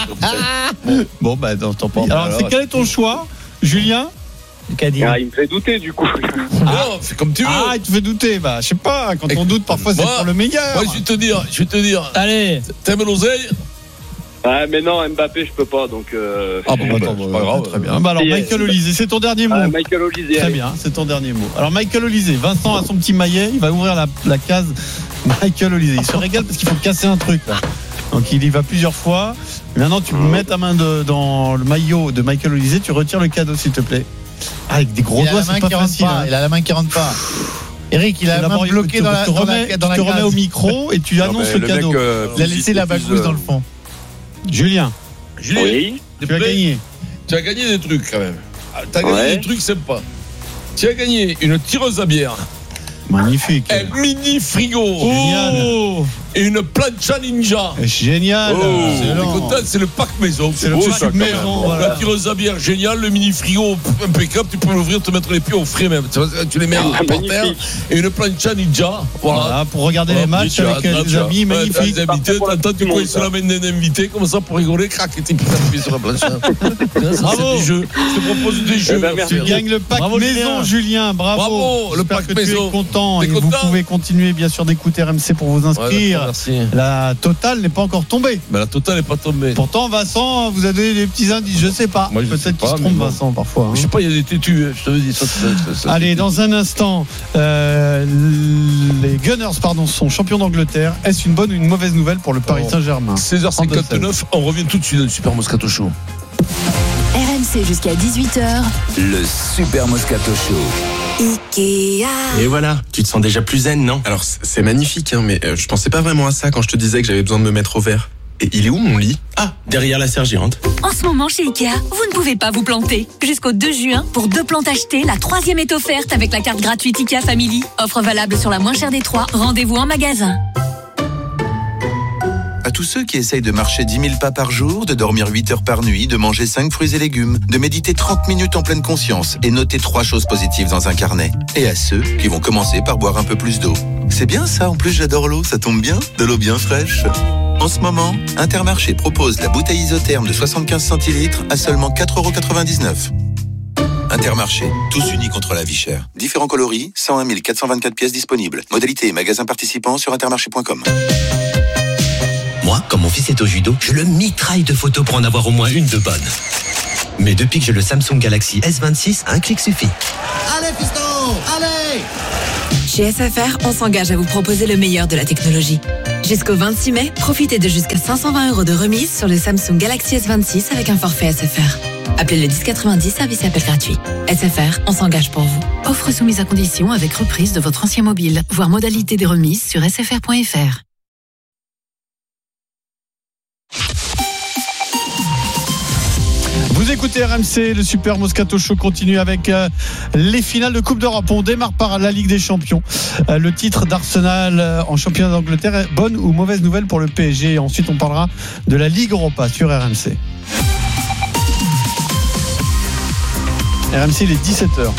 Speaker 4: Bon, bah, non, tant pis.
Speaker 2: Bon,
Speaker 4: Alors,
Speaker 2: bah,
Speaker 4: c'est
Speaker 2: alors,
Speaker 4: quel est ton choix, Julien?
Speaker 21: Ah, il me fait douter du coup.
Speaker 2: Non, fais comme tu veux.
Speaker 4: Ah, il te fait douter. Bah, je sais pas. Quand on doute, parfois, c'est
Speaker 2: Moi-
Speaker 4: pour le meilleur.
Speaker 2: Moi, je vais te dire, je vais te dire.
Speaker 6: Allez,
Speaker 2: T'aimes l'oseille?
Speaker 21: Ah, mais non, Mbappé, je peux pas, donc. Euh...
Speaker 2: Ah bon,
Speaker 4: Bah,
Speaker 2: attends, c'est pas grave.
Speaker 4: Très bien. Bah, alors,
Speaker 21: Et-
Speaker 4: Michael Olysée, c'est ton dernier mot.
Speaker 21: Ah, Michael Olysée.
Speaker 4: Très
Speaker 21: allez.
Speaker 4: bien, c'est ton dernier mot. Alors Michael Olysée, Vincent a son petit maillet, il va ouvrir la, la case Michael Olysée. Il se régale parce qu'il faut casser un truc là. Donc il y va plusieurs fois. Maintenant tu mets ta main de- dans le maillot de Michael Olysée, tu retires le cadeau s'il te plaît. Ah, avec des gros
Speaker 1: Il a
Speaker 4: doigts,
Speaker 1: la
Speaker 4: c'est
Speaker 1: main
Speaker 4: pas
Speaker 1: qui rentre
Speaker 4: facile.
Speaker 1: pas.
Speaker 4: hein.
Speaker 1: Il a la main qui rentre pas. Eric, il a la main
Speaker 4: D'abord, il
Speaker 1: bloquée
Speaker 4: te-
Speaker 1: dans la
Speaker 4: te
Speaker 1: dans
Speaker 4: remets,
Speaker 1: la- dans la
Speaker 4: tu te remets
Speaker 1: case.
Speaker 4: au micro et tu
Speaker 3: Non,
Speaker 4: annonces
Speaker 3: mais
Speaker 4: le
Speaker 3: le
Speaker 4: cadeau.
Speaker 3: mec, euh,
Speaker 1: Il a laissé la
Speaker 3: diffuse,
Speaker 1: bagousse
Speaker 3: euh,
Speaker 1: dans le fond.
Speaker 4: Julien,
Speaker 2: Julien,
Speaker 21: Oui.
Speaker 2: t'es
Speaker 4: tu as
Speaker 2: prêt?
Speaker 4: gagné.
Speaker 2: Tu as gagné des trucs quand même. Ah, T'as gagné
Speaker 21: Ouais.
Speaker 2: des trucs sympas. Tu as gagné une tireuse à bière,
Speaker 4: Magnifique.
Speaker 2: un mini frigo
Speaker 4: Génial.
Speaker 2: et une plancha ninja.
Speaker 4: Génial.
Speaker 3: Oh.
Speaker 2: T'es
Speaker 4: Excellent.
Speaker 2: content, c'est le pack maison.
Speaker 4: C'est le
Speaker 3: beau,
Speaker 4: pack
Speaker 3: ça, quand
Speaker 4: maison,
Speaker 3: même.
Speaker 4: voilà.
Speaker 2: La tireuse à bière, génial. Le mini frigo, impeccable. Tu peux l'ouvrir, te mettre les pieds au frais même. Tu, vois, tu les mets
Speaker 21: Ah,
Speaker 2: par
Speaker 21: magnifique.
Speaker 2: terre. Et une plancha ninja. Voilà.
Speaker 4: Voilà, pour regarder les
Speaker 2: Voilà,
Speaker 4: matchs
Speaker 2: tu as-
Speaker 4: avec euh,
Speaker 2: tu
Speaker 4: les
Speaker 2: as-
Speaker 4: amis,
Speaker 2: ouais,
Speaker 4: magnifique.
Speaker 2: t'as des invités,
Speaker 21: Pour la
Speaker 2: t'entends,
Speaker 21: Coupe
Speaker 2: tu
Speaker 21: du
Speaker 2: coins
Speaker 21: Monde,
Speaker 2: sur la main d'un invité, comme ça pour rigoler, crac, et tu appuies sur la planche. Ça,
Speaker 4: Bravo.
Speaker 2: c'est du jeu. Je te propose des jeux.
Speaker 21: ben, merci.
Speaker 4: Tu gagnes le pack
Speaker 6: Bravo,
Speaker 4: maison,
Speaker 6: Julien.
Speaker 4: Julien. Bravo.
Speaker 2: Bravo, le
Speaker 4: J'espère
Speaker 2: pack
Speaker 4: que
Speaker 2: maison.
Speaker 4: Tu es content
Speaker 2: T'es
Speaker 4: et vous
Speaker 2: content
Speaker 4: pouvez continuer bien sûr d'écouter R M C pour vous
Speaker 2: Ouais,
Speaker 4: inscrire.
Speaker 2: merci.
Speaker 4: La totale n'est pas encore tombée.
Speaker 2: Mais la totale n'est pas tombée.
Speaker 4: Pourtant, Vincent vous a donné des petits indices. Je sais pas.
Speaker 2: Moi, je sais
Speaker 4: Peut-être qu'il
Speaker 2: pas,
Speaker 4: se
Speaker 2: mais
Speaker 4: trompe,
Speaker 2: bon.
Speaker 4: Vincent, parfois. hein.
Speaker 2: Je sais pas, il y a des têtus, hein, je te le dis. Ça, ça, ça, ça,
Speaker 4: Allez,
Speaker 2: c'est-
Speaker 4: dans un instant, euh, les Gunners pardon, sont champions d'Angleterre. Est-ce une bonne ou une mauvaise nouvelle pour le Paris
Speaker 2: Oh.
Speaker 4: Saint-Germain?
Speaker 2: seize heures cinquante-neuf, on revient tout de suite dans le Super Moscato Show.
Speaker 7: R M C jusqu'à dix-huit heures.
Speaker 8: Le Super Moscato Show.
Speaker 7: Ikea.
Speaker 10: Et voilà, tu te sens déjà plus zen, non? Alors, c'est c'est magnifique, hein, mais euh, je pensais pas vraiment à ça quand je te disais que j'avais besoin de me mettre au vert. Et il est où mon lit ? Ah, derrière la serre géante.
Speaker 22: En ce moment chez Ikea, vous ne pouvez pas vous planter. Jusqu'au deux juin, pour deux plantes achetées, la troisième est offerte avec la carte gratuite Ikea Family. Offre valable sur la moins chère des trois. Rendez-vous en magasin.
Speaker 23: À tous ceux qui essayent de marcher dix mille pas par jour, de dormir huit heures par nuit, de manger cinq fruits et légumes, de méditer trente minutes en pleine conscience et noter trois choses positives dans un carnet. Et à ceux qui vont commencer par boire un peu plus d'eau. C'est bien ça, en plus j'adore l'eau, ça tombe bien, de l'eau bien fraîche. En ce moment, Intermarché propose la bouteille isotherme de soixante-quinze centilitres à seulement quatre euros quatre-vingt-dix-neuf. Intermarché, tous unis contre la vie chère. Différents coloris, cent un mille quatre cent vingt-quatre pièces disponibles. Modalité et magasins participants sur intermarché point com.
Speaker 24: Moi, quand mon fils est au judo, je le mitraille de photos pour en avoir au moins une de bonne. Mais depuis que j'ai le Samsung Galaxy S vingt-six, un clic suffit.
Speaker 25: Allez fiston, allez!
Speaker 22: Chez S F R, on s'engage à vous proposer le meilleur de la technologie. Jusqu'au vingt-six mai, profitez de jusqu'à cinq cent vingt euros de remise sur le Samsung Galaxy S vingt-six avec un forfait S F R. Appelez le dix quatre-vingt-dix, service et appel gratuit. S F R, on s'engage pour vous.
Speaker 26: Offre soumise à condition avec reprise de votre ancien mobile. Voir modalité des remises sur s f r point f r.
Speaker 4: Vous écoutez R M C, le Super Moscato Show continue avec euh, les finales de Coupe d'Europe. On démarre par la Ligue des Champions. Euh, le titre d'Arsenal euh, en championnat d'Angleterre, bonne ou mauvaise nouvelle pour le P S G. Ensuite, on parlera de la Ligue Europa sur R M C. R M C, il est dix-sept heures.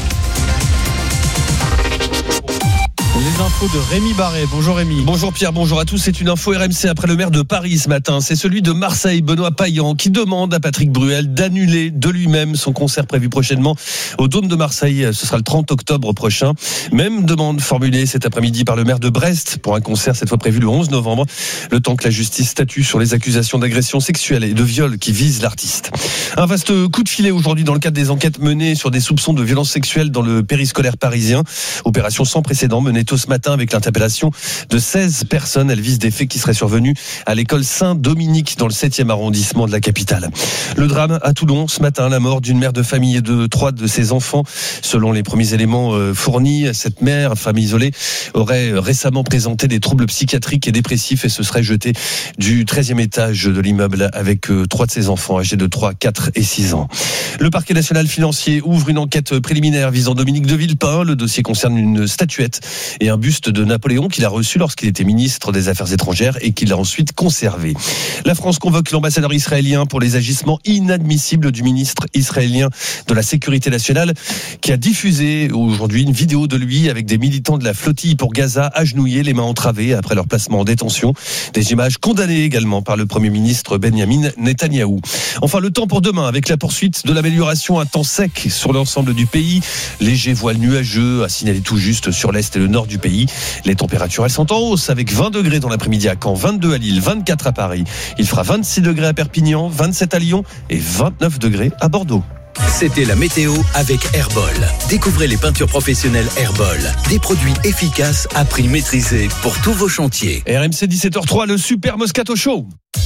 Speaker 4: Les infos de Rémi Barré. Bonjour Rémi.
Speaker 27: Bonjour Pierre, bonjour à tous. C'est une info R M C après le maire de Paris ce matin. C'est celui de Marseille, Benoît Payan, qui demande à Patrick Bruel d'annuler de lui-même son concert prévu prochainement au Dôme de Marseille. Ce sera le trente octobre prochain. Même demande formulée cet après-midi par le maire de Brest pour un concert cette fois prévu le onze novembre. Le temps que la justice statue sur les accusations d'agression sexuelle et de viol qui visent l'artiste. Un vaste coup de filet aujourd'hui dans le cadre des enquêtes menées sur des soupçons de violences sexuelles dans le périscolaire parisien. Opération sans précédent menée ce matin avec l'interpellation de seize personnes. Elle vise des faits qui seraient survenus à l'école Saint-Dominique dans le septième arrondissement de la capitale. Le drame à Toulon ce matin, la mort d'une mère de famille et de trois de ses enfants. Selon les premiers éléments fournis, cette mère, femme isolée, aurait récemment présenté des troubles psychiatriques et dépressifs et se serait jetée du treizième étage de l'immeuble avec trois de ses enfants âgés de trois, quatre et six ans. Le parquet national financier ouvre une enquête préliminaire visant Dominique de Villepin. Le dossier concerne une statuette et un buste de Napoléon qu'il a reçu lorsqu'il était ministre des Affaires étrangères et qu'il a ensuite conservé. La France convoque l'ambassadeur israélien pour les agissements inadmissibles du ministre israélien de la Sécurité nationale qui a diffusé aujourd'hui une vidéo de lui avec des militants de la flottille pour Gaza agenouillés, les mains entravées après leur placement en détention. Des images condamnées également par le Premier ministre Benyamin Netanyahou. Enfin, le temps pour demain avec la poursuite de l'amélioration à temps sec sur l'ensemble du pays. Léger voile nuageux à signaler tout juste sur l'est et le nord du pays. Les températures, elles sont en hausse avec vingt degrés dans l'après-midi à Caen, vingt-deux à Lille, vingt-quatre à Paris. Il fera vingt-six degrés à Perpignan, vingt-sept à Lyon et vingt-neuf degrés à Bordeaux.
Speaker 28: C'était la météo avec Airboll. Découvrez les peintures professionnelles Airboll. Des produits efficaces à prix maîtrisé pour tous vos chantiers.
Speaker 27: R M C dix-sept heures trois, le Super Moscato Show.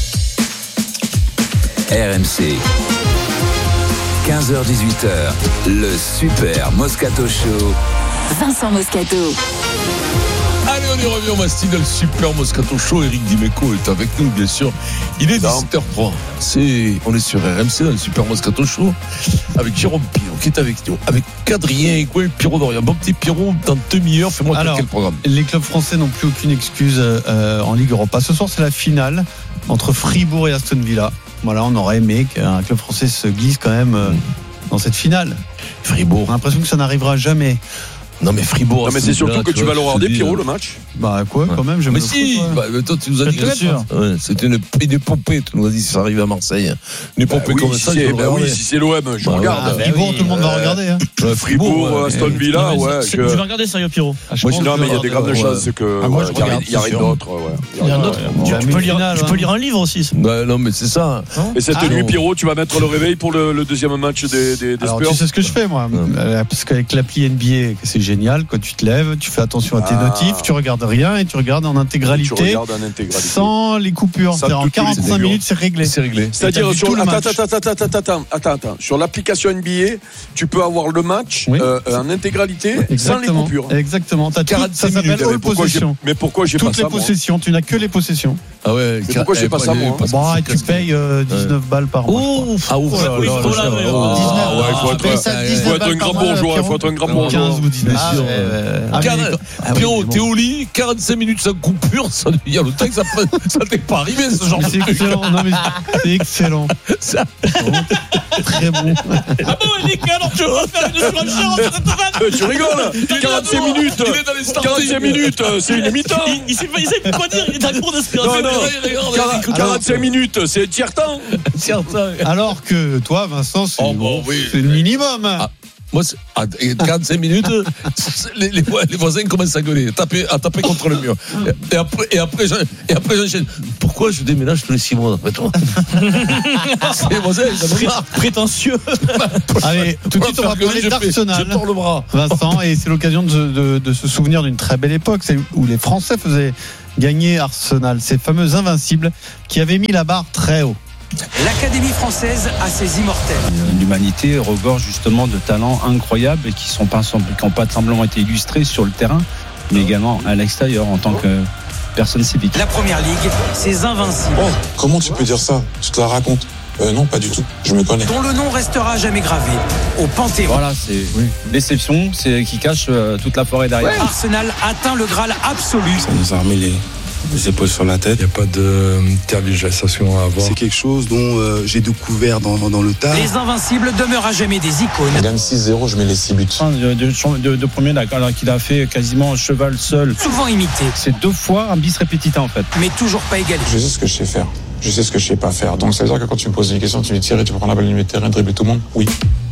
Speaker 8: R M C. quinze heures dix-huit heures, le Super Moscato Show.
Speaker 22: Vincent Moscato.
Speaker 2: Allez, on y revient au Mastic dans le Super Moscato Show. Eric Dimeco est avec nous, bien sûr. Il est dix-sept heures trois. C'est, on est sur R M C dans le Super Moscato Show avec Jérôme Pirot qui est avec nous, avec Adrien Egouin, Pirot d'Orient. Bon petit Pirot, dans demi-heure, fais-moi claquer le programme.
Speaker 4: Les clubs français n'ont plus aucune excuse euh, en Ligue Europa. Ce soir, c'est la finale entre Fribourg et Aston Villa. Voilà, on aurait aimé qu'un club français se glisse quand même euh, dans cette finale.
Speaker 2: Fribourg.
Speaker 4: J'ai l'impression que ça n'arrivera jamais.
Speaker 2: Non mais Fribourg.
Speaker 3: Non mais c'est surtout que tu vas le regarder, Pierrot, le match.
Speaker 4: Bah quoi, quand même.
Speaker 2: Mais si. Bah, toi tu nous as dit
Speaker 4: bien sûr.
Speaker 2: Ouais, c'était une, une épopée. Tu nous as dit si ça arrive à Marseille. Une épopée
Speaker 3: bah, oui,
Speaker 2: comme
Speaker 3: si
Speaker 2: ça.
Speaker 3: C'est, bah oui, si c'est l'O M, je bah, regarde.
Speaker 4: Ah, Fribourg, tout le monde va regarder. Hein.
Speaker 3: Euh, Fribourg, euh, Aston Villa,
Speaker 6: ouais.
Speaker 3: ouais.
Speaker 6: Tu vas regarder sérieux, Pierrot?
Speaker 3: Moi, non mais il y a des grandes chances que. Il y a rien d'autre.
Speaker 6: Il y a d'autres. Tu peux lire un livre aussi.
Speaker 2: Non mais c'est ça.
Speaker 3: Et cette nuit, Pierrot, tu vas mettre le réveil pour le deuxième match des Spurs.
Speaker 4: Alors tu sais ce que je fais moi, parce qu'avec l'appli N B A, c'est génial. Quand tu te lèves, tu fais attention à tes
Speaker 3: Ah.
Speaker 4: notifs, tu regardes rien et tu regardes en intégralité,
Speaker 3: Tu regardes en intégralité.
Speaker 4: sans les coupures.
Speaker 3: Sans
Speaker 4: C'est-à-dire en
Speaker 3: toutes les
Speaker 4: quarante-cinq
Speaker 3: coupures.
Speaker 4: minutes, c'est réglé.
Speaker 2: C'est réglé.
Speaker 3: C'est-à-dire
Speaker 4: Et t'as vu
Speaker 3: sur
Speaker 4: tout le
Speaker 3: attends,
Speaker 4: match.
Speaker 3: attends, attends, attends, attends, attends, attends. Sur l'application N B A, tu peux avoir le match
Speaker 4: Oui.
Speaker 3: euh, en intégralité sans les
Speaker 4: Exactement.
Speaker 3: coupures.
Speaker 4: Exactement. T'as tout,
Speaker 2: quarante-cinq
Speaker 4: ça s'appelle
Speaker 2: minutes.
Speaker 4: all
Speaker 3: Mais pourquoi j'ai,
Speaker 4: possession.
Speaker 3: mais pourquoi j'ai pas
Speaker 4: Toutes
Speaker 3: ça
Speaker 4: les
Speaker 3: moi
Speaker 4: possessions. Tu n'as que les possessions.
Speaker 2: Ah ouais.
Speaker 3: Mais pourquoi j'ai pas ça, moi
Speaker 4: Bon, et tu payes euh, dix-neuf balles par mois.
Speaker 6: Oh,
Speaker 2: Ah ouf.
Speaker 6: oh là
Speaker 2: Oui,
Speaker 6: là,
Speaker 2: faut
Speaker 6: là,
Speaker 2: la-
Speaker 6: là,
Speaker 2: oh,
Speaker 6: dix-neuf.
Speaker 3: Ah ouais, il faut
Speaker 1: Tu payes
Speaker 3: être,
Speaker 1: ça
Speaker 3: faut
Speaker 1: dix-neuf
Speaker 3: être un
Speaker 1: balles
Speaker 3: grand
Speaker 1: par mois,
Speaker 3: bourgeois, il
Speaker 1: Pierrot.
Speaker 3: faut être un grand
Speaker 4: quinze
Speaker 3: bourgeois.
Speaker 4: ou dix-neuf.
Speaker 1: Ah,
Speaker 4: sûr.
Speaker 1: ouais, ouais.
Speaker 4: Ah, mais
Speaker 2: Car-
Speaker 4: les- ah,
Speaker 2: Pierrot,
Speaker 4: oui,
Speaker 2: t'es au lit, quarante-cinq minutes sans coupure, ça, il y a le temps que ça, ça t'est pas arrivé ce genre
Speaker 4: Mais
Speaker 2: de
Speaker 4: c'est
Speaker 2: truc.
Speaker 4: excellent. Non, mais c'est excellent.
Speaker 2: Ça-
Speaker 4: Très bon.
Speaker 6: Ah bon, Nick, alors tu vas faire une surenchère entre cette vanne.
Speaker 3: Euh, Tu rigoles quarante-cinq minutes
Speaker 2: Il est dans les starting.
Speaker 3: quarante-cinq minutes, euh, c'est une mi-temps.
Speaker 6: Il, il sait pas, il sait pas quoi dire, il est à court d'espérance.
Speaker 3: Non, non. quarante-cinq minutes, c'est tiers-temps.
Speaker 4: Alors que toi, Vincent, c'est
Speaker 2: Oh, bon, oui.
Speaker 4: c'est le minimum.
Speaker 2: Ah, moi, c'est- à quarante-cinq minutes, c'est- les, les vo- les voisins commencent à gueuler, à taper, à taper contre le mur. Et après, et après, j'en- et après j'enchaîne. Pourquoi je déménage tous les six mois après toi C'est les voisins, ils en ont marre.
Speaker 6: Prétentieux.
Speaker 4: Allez, tout de suite, on va parler
Speaker 2: Je fais-
Speaker 4: d'Arsenal.
Speaker 2: Je tords le bras.
Speaker 4: Vincent, et c'est l'occasion de, de- de se souvenir d'une très belle époque, c'est où les Français faisaient gagner Arsenal, ces fameux invincibles qui avaient mis la barre très haut.
Speaker 9: L'Académie française a ses immortels.
Speaker 11: L'humanité regorge justement de talents incroyables et qui sont pas qui n'ont pas simplement été illustrés sur le terrain, mais également à l'extérieur en tant que personne civique.
Speaker 9: La Première Ligue, ses invincibles.
Speaker 12: Oh, comment tu peux dire ça? Tu te la racontes? Euh, non, pas du tout. Je me connais.
Speaker 9: Dont le nom restera à jamais gravé au Panthéon.
Speaker 11: Voilà, c'est une déception, c'est qui cache euh, toute la forêt derrière.
Speaker 9: Arsenal atteint le Graal absolu.
Speaker 12: Ça nous a remis les, les épaules sur la tête.
Speaker 14: Il n'y a pas de tergiversation à avoir.
Speaker 12: C'est quelque chose dont euh, j'ai découvert dans, dans le tas.
Speaker 9: Les invincibles demeurent à jamais des icônes.
Speaker 12: On gagne six zéro, je mets les six buts.
Speaker 11: De, de, de, de premier, alors qu'il a fait quasiment un cheval seul.
Speaker 9: Souvent imité.
Speaker 11: C'est deux fois un bis repetita en fait.
Speaker 9: Mais toujours pas égalé.
Speaker 12: Je sais ce que je sais faire. Je sais ce que je sais pas faire. Donc ça veut dire que quand tu me poses une question, tu me dis tirer, tu peux prendre la balle du milieu de terrain, dribbler tout le monde? Oui.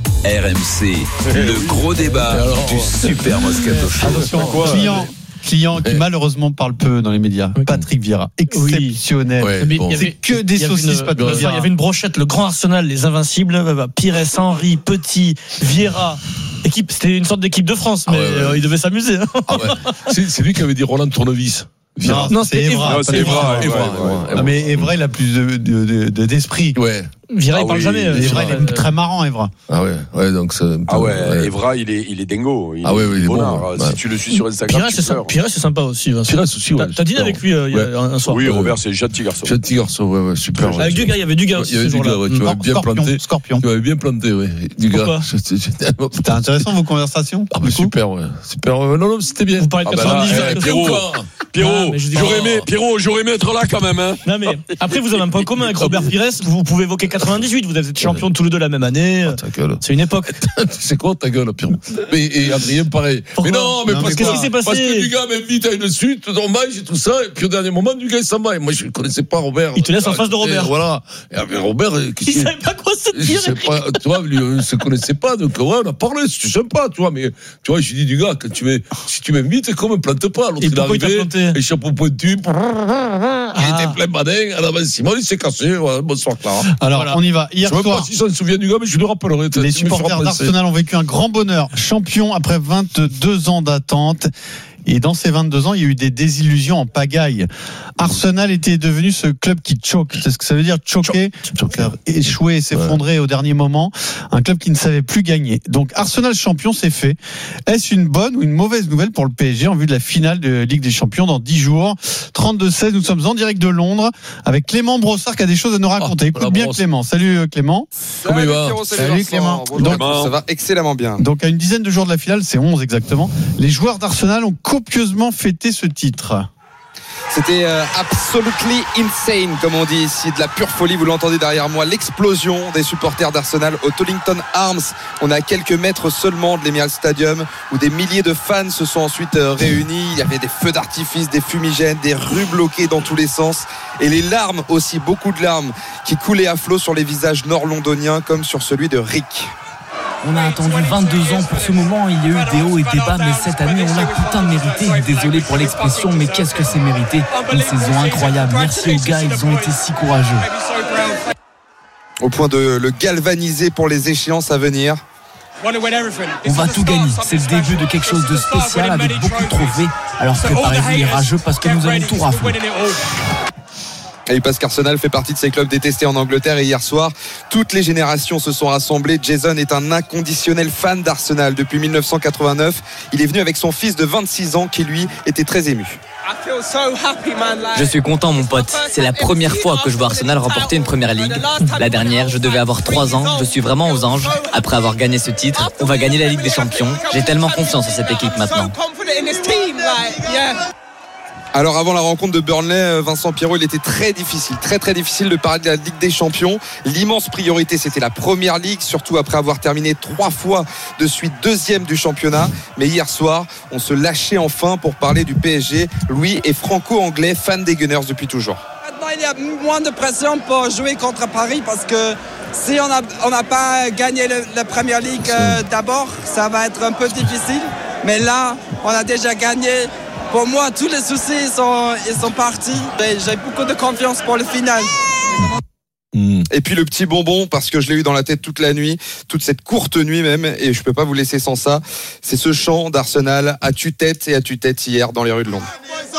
Speaker 8: R M C, le gros débat du Super Moscato Show.
Speaker 4: Attention, client, client qui malheureusement parle peu dans les médias. Patrick Vieira, exceptionnel.
Speaker 2: Ouais,
Speaker 6: Mais
Speaker 2: bon.
Speaker 6: il y avait-
Speaker 4: C'est que des
Speaker 6: il y avait
Speaker 4: saucisses,
Speaker 6: une-
Speaker 4: Patrick
Speaker 6: Il y
Speaker 4: Vieira.
Speaker 6: avait une brochette, le grand Arsenal, les invincibles, Pires, Henry, Petit, Vieira. Équipe, c'était une sorte d'équipe de France, mais
Speaker 2: Ah ouais, ouais.
Speaker 6: euh, il devait s'amuser. hein.
Speaker 2: Ah ouais. c'est, c'est lui qui avait dit Roland Tournevis.
Speaker 4: Non,
Speaker 6: Non,
Speaker 4: c'est
Speaker 6: c'était
Speaker 4: Evra.
Speaker 6: Evra.
Speaker 3: Non, c'est Evra,
Speaker 2: Evra,
Speaker 3: ouais,
Speaker 2: Evra,
Speaker 3: ouais.
Speaker 2: Evra.
Speaker 4: Ah, mais Evra, il a plus de, de, de- de- d'esprit.
Speaker 2: Ouais.
Speaker 6: Vieira,
Speaker 3: Ah
Speaker 6: il parle
Speaker 3: oui,
Speaker 6: jamais. euh,
Speaker 4: Evra,
Speaker 6: sur-
Speaker 4: il est très marrant, Evra.
Speaker 2: Ah ouais, ouais, donc ça.
Speaker 3: Ah ouais, Evra, il est, il est dingo. Il
Speaker 2: Ah ouais,
Speaker 3: est
Speaker 2: ouais, il est bon,
Speaker 3: bonnard.
Speaker 2: ouais.
Speaker 3: Si tu le suis sur Instagram,
Speaker 6: Pires,
Speaker 3: tu
Speaker 6: c'est sympa,
Speaker 3: pleures.
Speaker 6: Pires, c'est sympa aussi. Vincent.
Speaker 2: Pires aussi, ouais.
Speaker 6: T'as, t'as dîné avec lui euh, il y a
Speaker 2: Ouais.
Speaker 6: un, un soir.
Speaker 3: Oui,
Speaker 2: Euh,
Speaker 3: Robert, c'est un gentil garçon.
Speaker 2: Gentil garçon, ouais, ouais, super. ouais.
Speaker 6: Avec du gars, il y avait du gars aussi
Speaker 2: Il y avait
Speaker 6: ce
Speaker 2: du
Speaker 6: jour-là.
Speaker 2: gars, ouais, tu m'avais bien
Speaker 4: Scorpion,
Speaker 2: planté.
Speaker 4: Scorpion.
Speaker 2: Tu m'avais bien planté, ouais. Du gars.
Speaker 6: Pourquoi
Speaker 2: C'était
Speaker 4: C'était intéressant vos conversations.
Speaker 2: Ah, bah,
Speaker 4: du coup.
Speaker 2: super, ouais. Super. ouais. Non, non, c'était bien.
Speaker 6: Vous parlez de
Speaker 3: Ah bah là,
Speaker 6: quatre-vingt-dix-huit.
Speaker 3: eh, Pierrot, Pierrot,
Speaker 6: Ah, mais je dis-
Speaker 3: j'aurais
Speaker 6: Oh.
Speaker 3: aimé, Pierrot, j'aurais aimé être là quand même, hein.
Speaker 6: Non mais après vous avez un point commun avec Robert Pires, vous pouvez évoquer quatre-vingt-dix-huit, vous êtes champions tous les deux la même année.
Speaker 2: Ta gueule.
Speaker 6: C'est une époque.
Speaker 2: C'est quoi ta gueule, Pierrot? Mais, et Adrien, pareil.
Speaker 6: Pourquoi
Speaker 2: mais non, mais
Speaker 6: Non,
Speaker 2: parce
Speaker 6: mais
Speaker 2: que,
Speaker 6: qu'est-ce qui s'est passé
Speaker 2: parce que du gars m'invite à une suite, on mange et tout ça, et puis au dernier moment, du gars, il s'en va. Et moi, je ne connaissais pas Robert.
Speaker 6: Il te laisse en face de Robert.
Speaker 2: Et voilà. Et avec Robert, qu'est-ce
Speaker 6: Il
Speaker 2: qu'il-
Speaker 6: savait pas quoi se
Speaker 2: Je
Speaker 6: dire.
Speaker 2: sais pas, tu vois, lui, on ne se connaissait pas, donc ouais, on a parlé, c'était sympa, tu vois, mais tu vois, j'ai dit du gars, quand tu m'es, si tu m'invites, c'est comme me plante pas. L'autre,
Speaker 6: Et
Speaker 2: il est
Speaker 6: pourquoi il t'a
Speaker 2: arrivé,
Speaker 6: planté
Speaker 2: les chapeaux pointus, il était plein badin, à la Simon, il s'est cassé, ouais, bonsoir Clara.
Speaker 4: Alors,
Speaker 6: Voilà.
Speaker 4: on y va. Hier
Speaker 2: Je sais même
Speaker 4: soir,
Speaker 2: pas si ça se souvient du gars, mais je lui rappellerai.
Speaker 4: les supporters d'Arsenal ont vécu un grand bonheur. Champion après vingt-deux ans d'attente. Et dans ces vingt-deux ans, il y a eu des désillusions en pagaille. Arsenal était devenu ce club qui choque. C'est ce que ça veut dire, choquer, échouer, s'effondrer au dernier moment. Un club qui ne savait plus gagner. Donc Arsenal champion, c'est fait. Est-ce une bonne ou une mauvaise nouvelle pour le P S G en vue de la finale de Ligue des Champions dans dix jours? trente-deux seize, nous sommes en direct de Londres avec Clément Brossard qui a des choses à nous raconter. Écoute bien Clément. Salut euh, Clément.
Speaker 2: Comment il va?
Speaker 4: Salut Clément.
Speaker 16: Donc, ça va excellemment bien.
Speaker 4: Donc à une dizaine de jours de la finale, c'est onze exactement, les joueurs d'Arsenal ont copieusement fêté ce titre.
Speaker 16: C'était euh, absolutely insane, comme on dit ici, de la pure folie. Vous l'entendez derrière moi, l'explosion des supporters d'Arsenal au Tollington Arms. On est à quelques mètres seulement de l'Emirates Stadium, où des milliers de fans se sont ensuite euh, réunis. Il y avait des feux d'artifice, des fumigènes, des rues bloquées dans tous les sens, et les larmes aussi, beaucoup de larmes qui coulaient à flot sur les visages nord-londoniens, comme sur celui de Rick.
Speaker 17: On a attendu vingt-deux ans pour ce moment, il y a eu des hauts et des bas, mais cette année on l'a putain de mérité. Désolé pour l'expression, mais qu'est-ce que c'est mérité. Une saison incroyable, merci aux gars, ils ont été si courageux.
Speaker 16: Au point de le galvaniser pour les échéances à venir.
Speaker 17: On va tout gagner. C'est le début de quelque chose de spécial avec beaucoup de trophées. Alors préparez-vous les rageux parce que nous allons tout rafler.
Speaker 16: Et parce qu'Arsenal fait partie de ces clubs détestés en Angleterre et hier soir, toutes les générations se sont rassemblées. Jason est un inconditionnel fan d'Arsenal depuis dix-neuf cent quatre-vingt-neuf. Il est venu avec son fils de vingt-six ans qui lui était très ému.
Speaker 5: Je suis content mon pote, c'est la première fois que je vois Arsenal remporter une première ligue. La dernière, je devais avoir trois ans, je suis vraiment aux anges. Après avoir gagné ce titre, on va gagner la Ligue des Champions. J'ai tellement confiance en cette équipe maintenant.
Speaker 16: Alors avant la rencontre de Burnley, Vincent Pierrot, il était très difficile, très très difficile de parler de la Ligue des Champions. L'immense priorité, c'était la Première Ligue, surtout après avoir terminé trois fois de suite deuxième du championnat. Mais hier soir, on se lâchait enfin pour parler du P S G. Louis est franco-anglais, fan des Gunners depuis toujours.
Speaker 7: Maintenant, il y a moins de pression pour jouer contre Paris parce que si on n'a on n'a pas gagné le, la Première Ligue euh, d'abord, ça va être un peu difficile. Mais là, on a déjà gagné. Pour moi, tous les soucis sont, ils sont partis. J'ai beaucoup de confiance pour le final.
Speaker 16: Et puis le petit bonbon, parce que je l'ai eu dans la tête toute la nuit, toute cette courte nuit même, et je peux pas vous laisser sans ça. C'est ce chant d'Arsenal à tue-tête et à tue-tête hier dans les rues de Londres.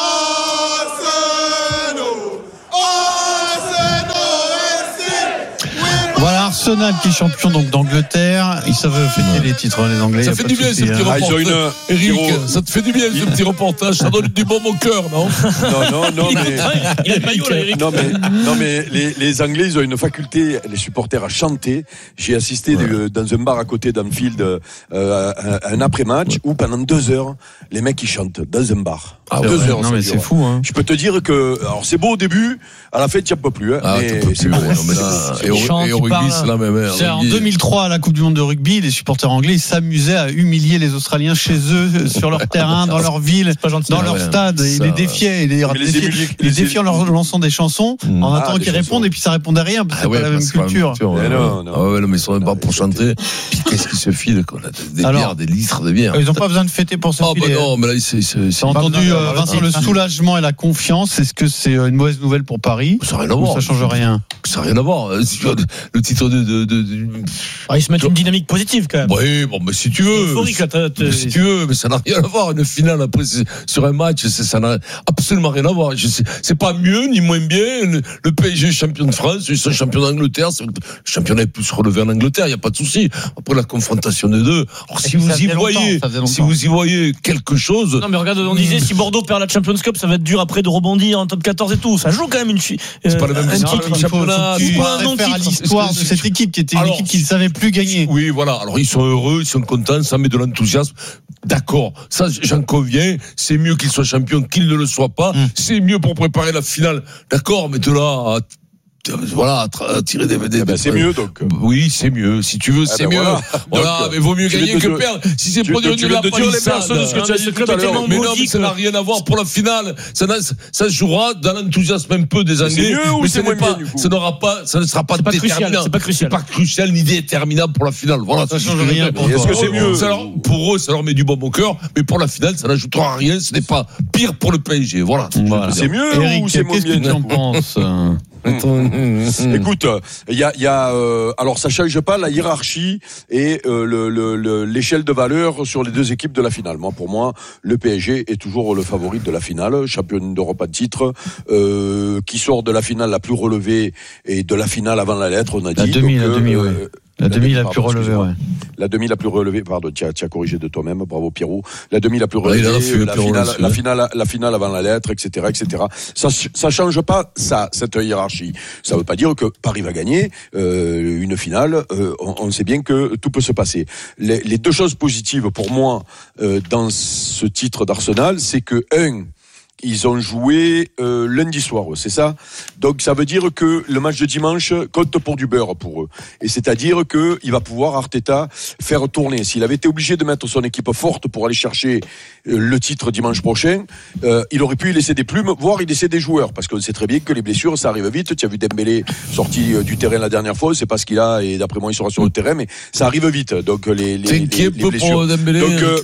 Speaker 4: Voilà Arsenal qui est champion donc d'Angleterre. Ils savent fêter les titres, les Anglais.
Speaker 2: Ça fait du bien ce petit reportage. Eric, ça te fait du bien ce petit reportage. Ça donne du bon au cœur, non?
Speaker 3: Non, non, non, mais.
Speaker 6: Il a le maillot là, Eric.
Speaker 3: Non, mais, non, mais les, les Anglais, ils ont une faculté, les supporters, à chanter. J'ai assisté ouais. de, dans un bar à côté d'Anfield euh, à un après-match où pendant deux heures, les mecs ils chantent dans un bar.
Speaker 4: Ah,
Speaker 3: deux
Speaker 4: ouais,
Speaker 3: heures.
Speaker 4: Non, mais c'est fou, hein.
Speaker 3: Je peux te dire que, alors c'est beau au début, à la fin tu n'y peux plus, hein.
Speaker 2: Ah,
Speaker 3: mais
Speaker 2: peux
Speaker 3: c'est
Speaker 2: plus,
Speaker 3: beau.
Speaker 2: ouais, non, mais là, et, au, et au rugby, c'est la même.
Speaker 4: C'est en deux mille trois à la Coupe du Monde de rugby, les supporters anglais s'amusaient à humilier les Australiens chez eux, sur leur terrain, dans leur ville, dans leur stade. Ils les défiaient, ils les défiaient, les défiaient en leur lançant des chansons, en attendant qu'ils répondent, et puis ça répondait à rien, parce que c'est pas la même culture.
Speaker 2: Non, non, mais ils sont même pas pour chanter. Puis qu'est-ce qu'ils se filent, quoi? Des bières, des litres de bière.
Speaker 4: Ils n'ont pas besoin de fêter pour se filer.
Speaker 2: Ah, bah non, mais là, c'est.
Speaker 4: T'as entendu, Vincent, le soulagement et la confiance. Est-ce que c'est une mauvaise nouvelle pour Paris?
Speaker 2: Ça n'a rien à voir.
Speaker 4: Ça change rien.
Speaker 2: Ça n'a rien à voir. Le titre de. de, de, de...
Speaker 6: Ah, ils se mettent une dynamique positive quand même.
Speaker 2: Oui, bon, mais si tu veux.
Speaker 6: Euphorique, là, t'as, t'as...
Speaker 2: Si tu veux, mais ça n'a rien à voir. Une finale après, sur un match, ça n'a absolument rien à voir. Je sais, c'est pas mieux ni moins bien. Le, le P S G est champion de France, ils sont champions d'Angleterre. Le championnat est plus relevé en Angleterre, il n'y a pas de souci. Après la confrontation des deux. Alors, si vous y voyez, si vous y voyez quelque chose.
Speaker 6: Non, mais regarde, on disait, si Bordeaux perd la Champions Cup, ça va être dur après de rebondir en top quatorze et tout. Ça joue quand même une fille.
Speaker 2: C'est pas le même
Speaker 4: championnat. Tu préfères l'histoire de cette équipe qui était une équipe qui ne savait plus gagner.
Speaker 2: Oui, voilà. Alors, ils sont heureux, ils sont contents, ça met de l'enthousiasme. D'accord. Ça, j'en conviens. C'est mieux qu'ils soient champions qu'ils ne le soient pas. Mmh. C'est mieux pour préparer la finale. D'accord, mais de là à voilà, à tirer des, des,
Speaker 3: eh ben, c'est mieux donc.
Speaker 2: Oui, c'est mieux. Si tu veux, eh c'est ben mieux. Voilà, voilà donc, mais vaut mieux gagner que perdre. Si c'est pour dire de la palissade. Mais non, mais ça n'a rien à voir pour la finale. Ça, ça se jouera dans l'enthousiasme un peu des Anglais. Mais ce n'est pas, ça n'aura pas, ça ne sera pas déterminant.
Speaker 6: C'est pas crucial.
Speaker 2: C'est pas crucial ni déterminable pour la finale. Voilà.
Speaker 4: Ça change rien pour
Speaker 3: toi. Est-ce que c'est mieux?
Speaker 2: Pour eux, ça leur met du bon au cœur. Mais pour la finale, ça n'ajoutera rien. Ce n'est pas pire pour le P S G. Voilà.
Speaker 3: C'est mieux ou c'est moins bien?
Speaker 4: Qu'est-ce que tu en penses?
Speaker 3: Mmh. Écoute, il y a, y a euh, alors ça change pas la hiérarchie et euh, le, le, le, l'échelle de valeur sur les deux équipes de la finale. Moi, pour moi, le P S G est toujours le favori de la finale, champion d'Europe à titre, euh, qui sort de la finale la plus relevée et de la finale avant la lettre, on a
Speaker 4: la
Speaker 3: dit.
Speaker 4: Demi,
Speaker 3: donc,
Speaker 4: la demi,
Speaker 3: euh,
Speaker 4: ouais. La, la demi la plus relevée, ouais.
Speaker 3: La demi la plus relevée, pardon, tu as, tu as corrigé de toi-même, bravo Pierrot. La demi la plus relevée,
Speaker 2: ouais, fait,
Speaker 3: la, finale, la finale, la finale avant la lettre, et cetera, et cetera. Ça, ça change pas ça, cette hiérarchie. Ça veut pas dire que Paris va gagner euh, une finale. Euh, on, on sait bien que tout peut se passer. Les, les deux choses positives pour moi euh, dans ce titre d'Arsenal, c'est que un, ils ont joué euh, lundi soir, c'est ça. Donc ça veut dire que le match de dimanche compte pour du beurre pour eux. Et c'est-à-dire que il va pouvoir Arteta faire tourner. S'il avait été obligé de mettre son équipe forte pour aller chercher euh, le titre dimanche prochain, euh, il aurait pu y laisser des plumes, voire y laisser des joueurs, parce qu'on sait très bien que les blessures ça arrive vite. Tu as vu Dembélé sorti euh, du terrain la dernière fois, c'est pas ce qu'il a et d'après moi il sera sur le terrain, mais ça arrive vite. Donc les les, les, les, les blessures.
Speaker 2: Pour Dembélé.
Speaker 3: Donc euh,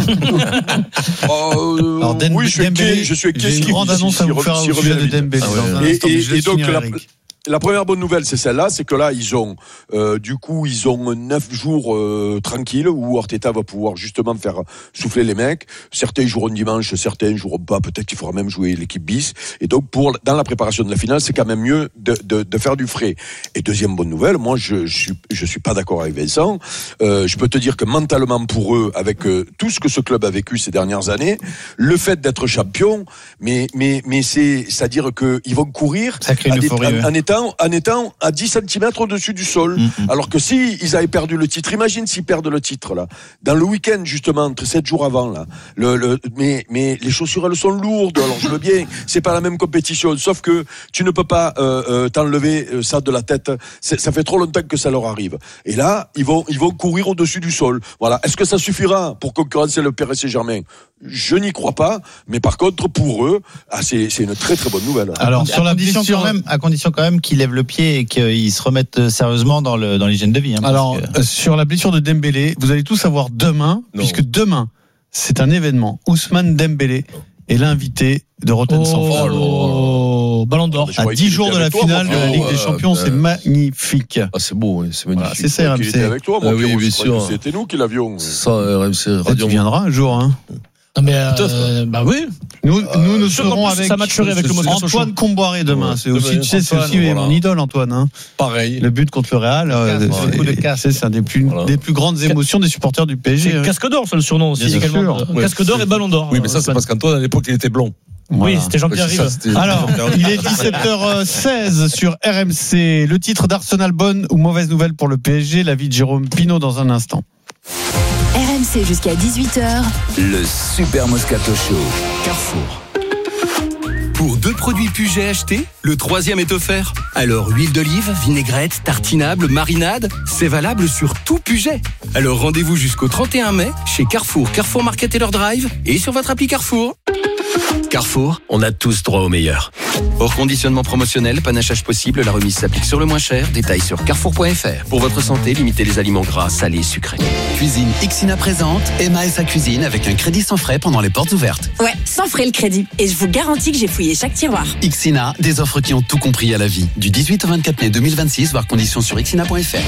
Speaker 3: euh,
Speaker 4: Alors, Den-
Speaker 3: oui, je suis
Speaker 4: Dembélé,
Speaker 3: inquiet, je suis inquiet.
Speaker 4: J'ai une grande annonce à vous faire au sujet de Dembélé.
Speaker 3: Et, et, et donc la, La première bonne nouvelle, c'est celle-là, c'est que là, ils ont, euh, du coup, ils ont neuf jours euh, tranquilles où Arteta va pouvoir justement faire souffler les mecs. Certains joueront dimanche, certains joueront pas. Peut-être qu'il faudra même jouer l'équipe bis. Et donc, pour dans la préparation de la finale, c'est quand même mieux de, de, de faire du frais. Et deuxième bonne nouvelle, moi, je, je suis, je suis pas d'accord avec Vincent. Euh, je peux te dire que mentalement, pour eux, avec euh, tout ce que ce club a vécu ces dernières années, le fait d'être champion, mais mais mais c'est, c'est-à-dire que ils vont courir
Speaker 1: Sacré
Speaker 3: à des,
Speaker 1: euphorie,
Speaker 3: en,
Speaker 1: ouais.
Speaker 3: en étant en étant à dix centimètres au-dessus du sol. Mm-hmm. Alors que si ils avaient perdu le titre, imagine s'ils perdent le titre là. Dans le week-end justement, entre sept jours avant là. Le, le, mais mais les chaussures elles sont lourdes. Alors je veux bien, c'est pas la même compétition. Sauf que tu ne peux pas euh, euh, t'enlever ça de la tête. C'est, ça fait trop longtemps que ça leur arrive. Et là, ils vont ils vont courir au-dessus du sol. Voilà. Est-ce que ça suffira pour concurrencer le P S G Saint-Germain? Je n'y crois pas. Mais par contre, pour eux, ah, c'est c'est une très très bonne nouvelle.
Speaker 1: Alors sur la condition quand même, à condition quand même qu'ils lèvent le pied et qu'ils se remettent sérieusement dans le dans l'hygiène de vie. Hein,
Speaker 4: Alors
Speaker 1: que...
Speaker 4: sur la blessure de Dembélé, vous allez tout savoir demain, non. puisque demain c'est un événement. Ousmane Dembélé est l'invité de Rotten sans
Speaker 6: oh, oh, Ballon d'Or.
Speaker 4: À dix jours de la toi, finale de la Ligue des Champions, euh, c'est magnifique.
Speaker 2: Ah, c'est beau, c'est magnifique.
Speaker 4: Voilà, c'est ça, R M C.
Speaker 3: Il était avec toi, mon
Speaker 2: ah, oui, bien sûr.
Speaker 3: C'était nous qui l'avions.
Speaker 2: Ça, R M C Radio.
Speaker 4: Tu viendras un jour, hein.
Speaker 6: Non mais euh, bah oui.
Speaker 4: Nous,
Speaker 6: euh,
Speaker 4: nous, nous serons avec,
Speaker 6: ça matcherait avec le
Speaker 4: Antoine Comboiré demain. Ouais, c'est aussi, tu sais, c'est aussi voilà. mon idole, Antoine. Hein.
Speaker 2: Pareil.
Speaker 4: Le but contre le Real, euh, c'est, c'est un des plus, voilà. des plus grandes émotions des supporters du P S G.
Speaker 6: C'est hein. Casque d'or, c'est le surnom aussi. Également.
Speaker 2: Ouais.
Speaker 6: Casque d'or et ballon d'or.
Speaker 2: Oui, mais ça, c'est parce qu'Antoine, à l'époque, il était blond.
Speaker 6: Voilà. Oui, c'était Jean-Pierre Rive.
Speaker 4: Alors, il est dix-sept heures seize sur R M C. Le titre d'Arsenal, bonne ou mauvaise nouvelle pour le P S G. L'avis de Jérôme Pinault dans un instant.
Speaker 26: R M C jusqu'à dix-huit heures.
Speaker 8: Le Super Moscato Show.
Speaker 28: Carrefour. Pour deux produits Puget achetés, le troisième est offert. Alors huile d'olive, vinaigrette, tartinable, marinade, c'est valable sur tout Puget. Alors rendez-vous jusqu'au trente et un mai chez Carrefour, Carrefour Market Taylor Drive et sur votre appli Carrefour. Carrefour, on a tous droit au meilleur. Hors conditionnement promotionnel, panachage possible, la remise s'applique sur le moins cher. Détails sur carrefour point f r. Pour votre santé, limitez les aliments gras, salés, sucrés.
Speaker 10: Cuisine Ixina présente Emma et sa cuisine avec un crédit sans frais pendant les portes ouvertes.
Speaker 13: Ouais, sans frais le crédit. Et je vous garantis que j'ai fouillé chaque tiroir.
Speaker 10: Ixina, des offres qui ont tout compris à la vie. Du dix-huit au vingt-quatre mai deux mille vingt-six, voir conditions sur ixina point f r.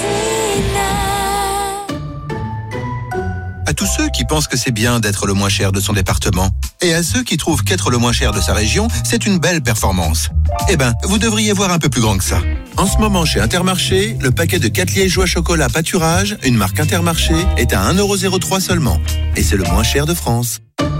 Speaker 15: À tous ceux qui pensent que c'est bien d'être le moins cher de son département, et à ceux qui trouvent qu'être le moins cher de sa région, c'est une belle performance. Eh ben, vous devriez voir un peu plus grand que ça. En ce moment, chez Intermarché, le paquet de quatre liégeois chocolat pâturage, une marque Intermarché, est à un euro zéro trois seulement. Et c'est le moins cher de France.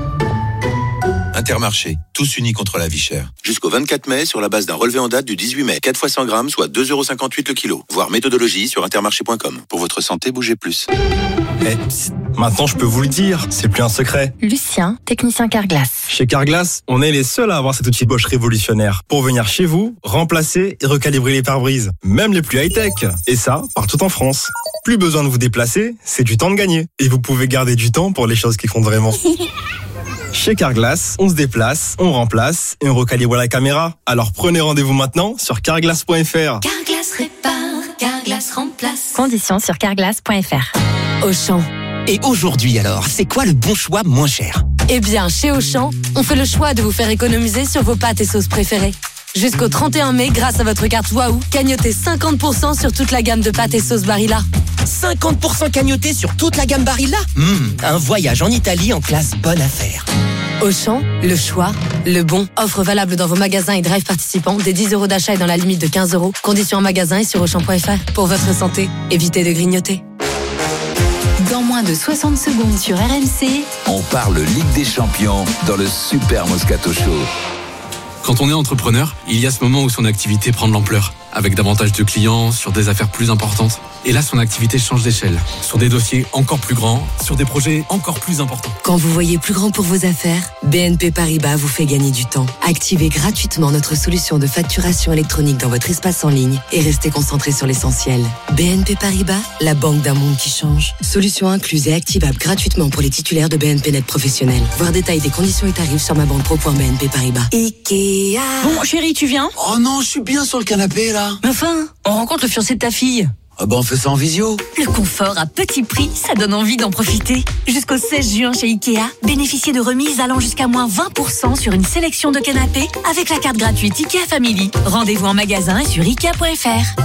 Speaker 15: Intermarché, tous unis contre la vie chère. Jusqu'au vingt-quatre mai, sur la base d'un relevé en date du dix-huit mai, quatre fois cent grammes, soit deux euros cinquante-huit le kilo. Voir méthodologie sur intermarché point com. Pour votre santé, bougez plus.
Speaker 18: Eh, psst, maintenant je peux vous le dire, c'est plus un secret.
Speaker 26: Lucien, technicien Carglass.
Speaker 18: Chez Carglass, on est les seuls à avoir cet outil Bosch révolutionnaire pour venir chez vous, remplacer et recalibrer les pare-brises, même les plus high-tech. Et ça, partout en France. Plus besoin de vous déplacer, c'est du temps de gagner. Et vous pouvez garder du temps pour les choses qui comptent vraiment. Chez Carglass, on se déplace, on remplace et on recalibre la caméra. Alors prenez rendez-vous maintenant sur carglass point f r.
Speaker 26: Carglass répare, Carglass remplace. Conditions sur carglass point f r. Auchan.
Speaker 19: Et aujourd'hui alors, c'est quoi le bon choix moins cher ?
Speaker 22: Eh bien, chez Auchan, on fait le choix de vous faire économiser sur vos pâtes et sauces préférées. Jusqu'au trente et un mai, grâce à votre carte Waouh, cagnotez cinquante pour cent sur toute la gamme de pâtes et sauces Barilla.
Speaker 19: cinquante pour cent cagnoté sur toute la gamme Barilla. Mmh, un voyage en Italie en classe bonne affaire.
Speaker 22: Auchan, le choix, le bon. Offre valable dans vos magasins et drive participants. Dès dix euros d'achat et dans la limite de quinze euros. Conditions en magasin et sur auchan point f r. Pour votre santé, évitez de grignoter.
Speaker 26: Dans moins de soixante secondes sur R M C,
Speaker 8: on parle Ligue des Champions dans le Super Moscato Show.
Speaker 20: Quand on est entrepreneur, il y a ce moment où son activité prend de l'ampleur, avec davantage de clients, sur des affaires plus importantes. Et là, son activité change d'échelle, sur des dossiers encore plus grands, sur des projets encore plus importants.
Speaker 22: Quand vous voyez plus grand pour vos affaires, B N P Paribas vous fait gagner du temps. Activez gratuitement notre solution de facturation électronique dans votre espace en ligne et restez concentré sur l'essentiel. B N P Paribas, la banque d'un monde qui change. Solution incluse et activable gratuitement pour les titulaires de B N P Net professionnels. Voir détail des conditions et tarifs sur ma banque pro point b n p paribas.
Speaker 13: Ikea. Bon, chérie, tu viens ?
Speaker 25: Oh non, je suis bien sur le canapé là.
Speaker 13: Mais enfin, on rencontre le fiancé de ta fille.
Speaker 10: Ah bah on fait ça en visio.
Speaker 22: Le confort à petit prix, ça donne envie d'en profiter. Jusqu'au seize juin chez Ikea, bénéficiez de remises allant jusqu'à moins vingt pour cent sur une sélection de canapés avec la carte gratuite Ikea Family. Rendez-vous en magasin et sur ikea point f r.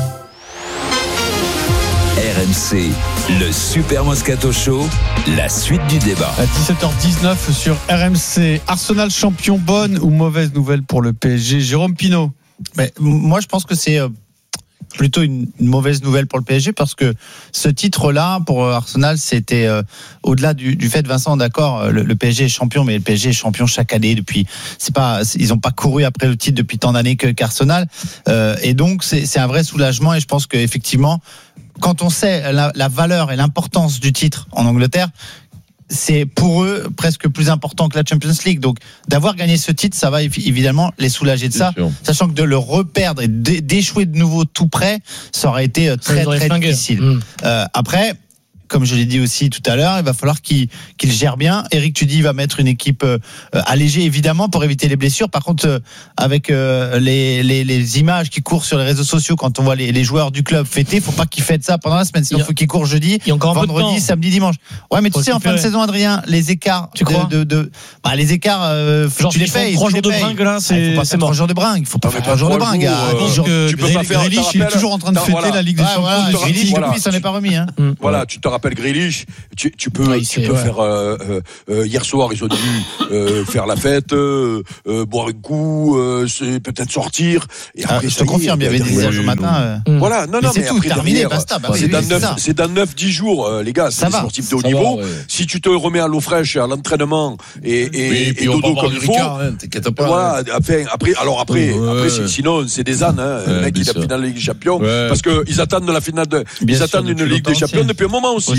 Speaker 8: R M C, le Super Moscato Show, la suite du débat.
Speaker 4: À dix-sept heures dix-neuf sur R M C, Arsenal champion, bonne ou mauvaise nouvelle pour le P S G? Jérôme Pinault.
Speaker 1: Mais moi, je pense que c'est plutôt une, une mauvaise nouvelle pour le P S G parce que ce titre-là pour Arsenal, c'était euh, au-delà du, du fait, Vincent, d'accord, le, le P S G est champion, mais le P S G est champion chaque année depuis. C'est pas, ils n'ont pas couru après le titre depuis tant d'années que qu'Arsenal, euh, et donc c'est, c'est un vrai soulagement. Et je pense qu'effectivement, quand on sait la, la valeur et l'importance du titre en Angleterre, c'est pour eux presque plus important que la Champions League. Donc d'avoir gagné ce titre, ça va évidemment les soulager de ça, sachant que de le reperdre et d'échouer de nouveau tout près, ça aurait été très très difficile. Mmh. Euh, après, comme je l'ai dit aussi tout à l'heure, il va falloir qu'il, qu'il gère bien. Eric, tu dis, il va mettre une équipe euh, allégée, évidemment, pour éviter les blessures. Par contre, euh, avec euh, les, les, les images qui courent sur les réseaux sociaux, quand on voit les, les joueurs du club fêter, il ne faut pas qu'ils fêtent ça pendant la semaine. Sinon, il faut qu'ils courent jeudi, vendredi, samedi, dimanche. Ouais, mais tu sais, en fin de saison, Adrien, les écarts, tu crois de, de, de bah, les écarts, euh,
Speaker 6: genre,
Speaker 1: tu les payes.
Speaker 6: Trois jours de bringue, là, c'est,
Speaker 1: il faut pas
Speaker 6: c'est
Speaker 1: faire
Speaker 6: mort.
Speaker 1: trois jours de bringue. Il faut pas faire trois jours de bringue.
Speaker 3: Tu peux pas faire.
Speaker 4: Grealish, il est toujours en train de fêter la Ligue des Champions.
Speaker 1: Grealish, depuis, il s'en est pas remis.
Speaker 3: Voilà, tu te rappelles Grealish. Tu, tu peux, ouais, tu peux ouais. faire. Euh, euh, hier soir, ils ont dû euh, faire la fête, euh, euh, boire un coup, euh, c'est, peut-être sortir. Et après,
Speaker 1: ah, je te confirme, il y avait des images au matin.
Speaker 3: Euh... Voilà, non,
Speaker 1: mais
Speaker 3: non,
Speaker 1: c'est
Speaker 3: mais
Speaker 1: tout
Speaker 3: après,
Speaker 1: terminé,
Speaker 3: derrière,
Speaker 1: basta. Bah,
Speaker 3: c'est,
Speaker 1: oui,
Speaker 3: dans
Speaker 1: c'est,
Speaker 3: neuf,
Speaker 1: ça.
Speaker 3: c'est dans neuf dix jours, euh, les gars. C'est des sportifs de haut niveau. Va, ouais. Si tu te remets à l'eau fraîche, à l'entraînement et, et,
Speaker 2: oui,
Speaker 3: et, et dodo comme il faut.
Speaker 2: Hein, t'inquiète pas.
Speaker 3: Voilà. Enfin, après, alors après, ouais. après, c'est, sinon, c'est des ânes. Hein, ouais, le mec, il a la finale de Ligue des Champions, parce que ils attendent la finale de, ils attendent une Ligue des Champions depuis un moment aussi.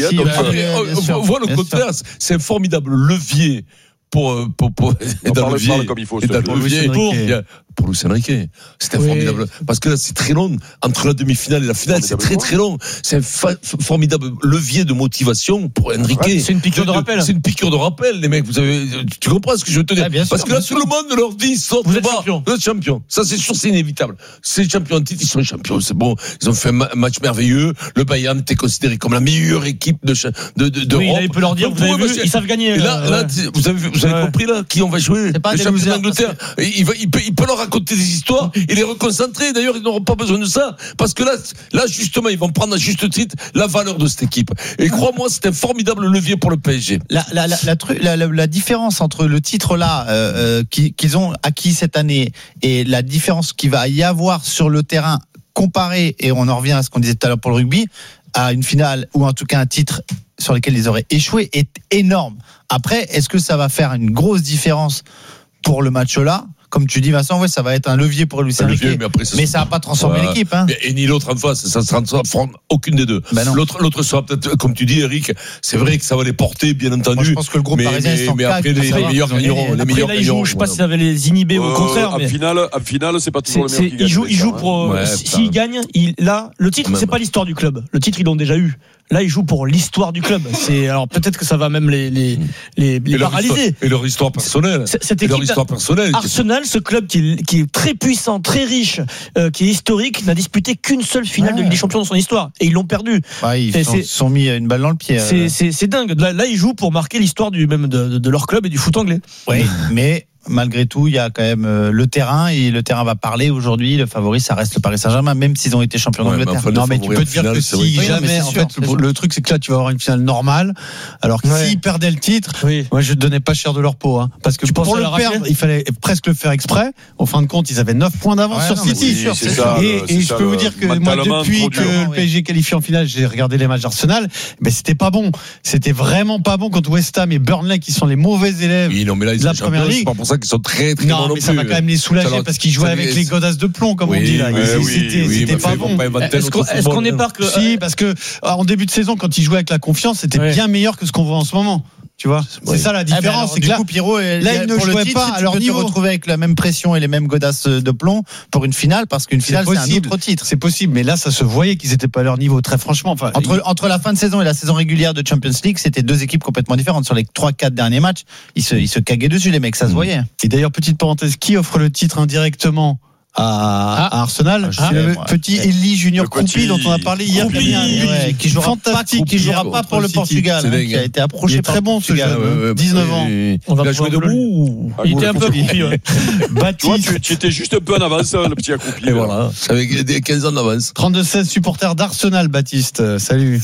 Speaker 2: Voilà le contraire. C'est un formidable levier pour pour pour
Speaker 3: et dans le levier comme il faut.
Speaker 2: Et dans le levier pour pour Luis Enrique. C'était oui. formidable parce que là c'est très long entre la demi-finale et la finale, c'est très très long. C'est un fa- formidable levier de motivation pour Enrique.
Speaker 6: Ouais, c'est une piqûre de rappel.
Speaker 2: C'est une piqûre de rappel, les mecs. Vous avez, tu comprends ce que je veux te dire?
Speaker 6: Ouais,
Speaker 2: parce
Speaker 6: sûr,
Speaker 2: que là tout le monde leur dit sortez
Speaker 6: vous êtes
Speaker 2: bas,
Speaker 6: champion.
Speaker 2: vous êtes champion. Ça c'est sûr, c'est inévitable. C'est champion en titre, ils sont champions. C'est bon. Ils ont fait un match merveilleux. Le Bayern était considéré comme la meilleure équipe de de de d'Europe.
Speaker 6: Oui, là, il peut leur dire vous avez vu, ils savent gagner.
Speaker 2: Et là, là, vous avez vous avez compris là qui on va jouer? Le champion d'Angleterre. Il va, il peut, il peut leur raconter des histoires et les reconcentrer. D'ailleurs, ils n'auront pas besoin de ça parce que là, là justement, ils vont prendre à juste titre la valeur de cette équipe. Et crois-moi, c'est un formidable levier pour le P S G.
Speaker 1: La, la, la, la, la, la, la différence entre le titre là euh, qu'ils ont acquis cette année et la différence qu'il va y avoir sur le terrain comparé, et on en revient à ce qu'on disait tout à l'heure pour le rugby, à une finale ou en tout cas un titre sur lequel ils auraient échoué, est énorme. Après, est-ce que ça va faire une grosse différence pour le match là? Comme tu dis, Vincent, ouais, ça va être un levier pour Luis Enrique. Mais, après, ça mais ça va pas transformer ouais. l'équipe. Hein.
Speaker 2: Et, et ni l'autre en face, ça ne transforme aucune des deux.
Speaker 1: Ben
Speaker 2: l'autre, l'autre sera peut-être, comme tu dis, Eric, c'est vrai que ça va les porter, bien entendu. Moi,
Speaker 1: je pense que le groupe
Speaker 2: mais,
Speaker 1: parisien,
Speaker 2: mais, mais après, les, les meilleurs gagneront. Les meilleurs
Speaker 6: là, ils jouent, je sais pas si ça va les inhiber ou au contraire.
Speaker 3: En finale, en finale, c'est pas toujours le meilleur qui gagne.
Speaker 6: Ils jouent, ils jouent pour. S'ils gagnent, là, le titre, c'est pas l'histoire du club. Le titre, ils l'ont déjà eu. Là, ils jouent pour l'histoire du club. C'est alors peut-être que ça va même les les les, les
Speaker 2: et
Speaker 6: paralyser.
Speaker 2: Leur histoire, et leur histoire personnelle.
Speaker 6: Cette
Speaker 2: et leur histoire personnelle.
Speaker 6: Arsenal, ce club qui est, qui est très puissant, très riche, euh, qui est historique, n'a disputé qu'une seule finale ouais. de Ligue des Champions dans son histoire, et ils l'ont perdu.
Speaker 1: Ouais, ils se sont mis une balle dans le pied.
Speaker 6: C'est, c'est, c'est dingue. Là, là, ils jouent pour marquer l'histoire du même de, de leur club et du foot anglais.
Speaker 1: Oui, mais malgré tout, il y a quand même euh, le terrain, et le terrain va parler aujourd'hui. Le favori, ça reste le Paris Saint-Germain, même s'ils ont été champions ouais, d'Angleterre.
Speaker 4: Mais non, mais tu peux te dire finale, que si oui, jamais, en fait, le, le truc, c'est que là, tu vas avoir une finale normale, alors que ouais. s'ils perdaient le titre, oui. moi, je ne donnais pas cher de leur peau, hein, parce que tu pour le perdre, il fallait presque le faire exprès. Au fin de compte, ils avaient neuf points d'avance ouais, sur non, City. Oui, c'est ça, et et je peux vous dire que moi, depuis que le P S G qualifié en finale, j'ai regardé les matchs d'Arsenal, mais c'était pas bon. C'était vraiment pas bon contre West Ham et Burnley, qui sont les mauvais élèves de la première ligue.
Speaker 2: C'est pas pour ça qu'ils sont très très
Speaker 1: non, mais ça va quand même les soulager alors, parce qu'ils jouaient avec les godasses de plomb, comme oui, on dit là.
Speaker 2: Ouais,
Speaker 1: c'était
Speaker 2: oui,
Speaker 1: c'était
Speaker 2: oui,
Speaker 1: pas bon.
Speaker 2: Pas
Speaker 6: est-ce qu'on, est-ce qu'on est pas que
Speaker 1: si, parce que en début de saison, quand ils jouaient avec la confiance, c'était ouais. bien meilleur que ce qu'on voit en ce moment. Tu vois, c'est ouais. ça la différence. Ah ben alors, c'est que là, coup, Pierrot, là, ils ne jouaient pas à leur niveau. Tu peux te retrouver avec la même pression et les mêmes godasses de plomb pour une finale, parce qu'une finale, c'est, c'est un autre titre.
Speaker 4: C'est possible, mais là, ça se voyait qu'ils n'étaient pas à leur niveau, très franchement. Enfin,
Speaker 1: entre, il... entre la fin de saison et la saison régulière de Champions League, c'était deux équipes complètement différentes. Sur les trois quatre derniers matchs, ils se, ils se cagaient dessus, les mecs, ça se voyait.
Speaker 4: Et d'ailleurs, petite parenthèse, qui offre le titre indirectement à, à Arsenal.
Speaker 1: Ah,
Speaker 4: c'est le
Speaker 1: ouais,
Speaker 4: petit
Speaker 1: ouais.
Speaker 4: Eli Junior
Speaker 3: Le petit-
Speaker 4: Kroupi dont on a parlé hier.
Speaker 1: Kroupi,
Speaker 4: qui a mis un but
Speaker 1: ouais, qui jouera
Speaker 4: fantastique,
Speaker 1: pas, qui jouera
Speaker 4: hier
Speaker 1: pas pour le
Speaker 4: City.
Speaker 1: Portugal,
Speaker 2: C'est
Speaker 1: hein,
Speaker 2: dingue,
Speaker 1: qui a
Speaker 2: hein.
Speaker 1: été
Speaker 4: Il
Speaker 1: approché
Speaker 4: est
Speaker 1: par
Speaker 4: très
Speaker 1: le
Speaker 4: bon ce
Speaker 1: Portugal.
Speaker 4: jeune,
Speaker 2: Ouais, ouais,
Speaker 4: dix-neuf
Speaker 2: bah,
Speaker 4: ans.
Speaker 2: il-
Speaker 6: On va
Speaker 2: il a joué
Speaker 6: pouvoir
Speaker 2: debout ou-
Speaker 6: Il était un peu accroupi, ouais.
Speaker 3: Tu vois,
Speaker 4: Baptiste,
Speaker 3: tu, tu étais juste un peu en avance, le petit accroupi.
Speaker 2: Et voilà, avec des quinze ans d'avance.
Speaker 4: trente-deux seize supporters d'Arsenal, Baptiste. Euh, Salut.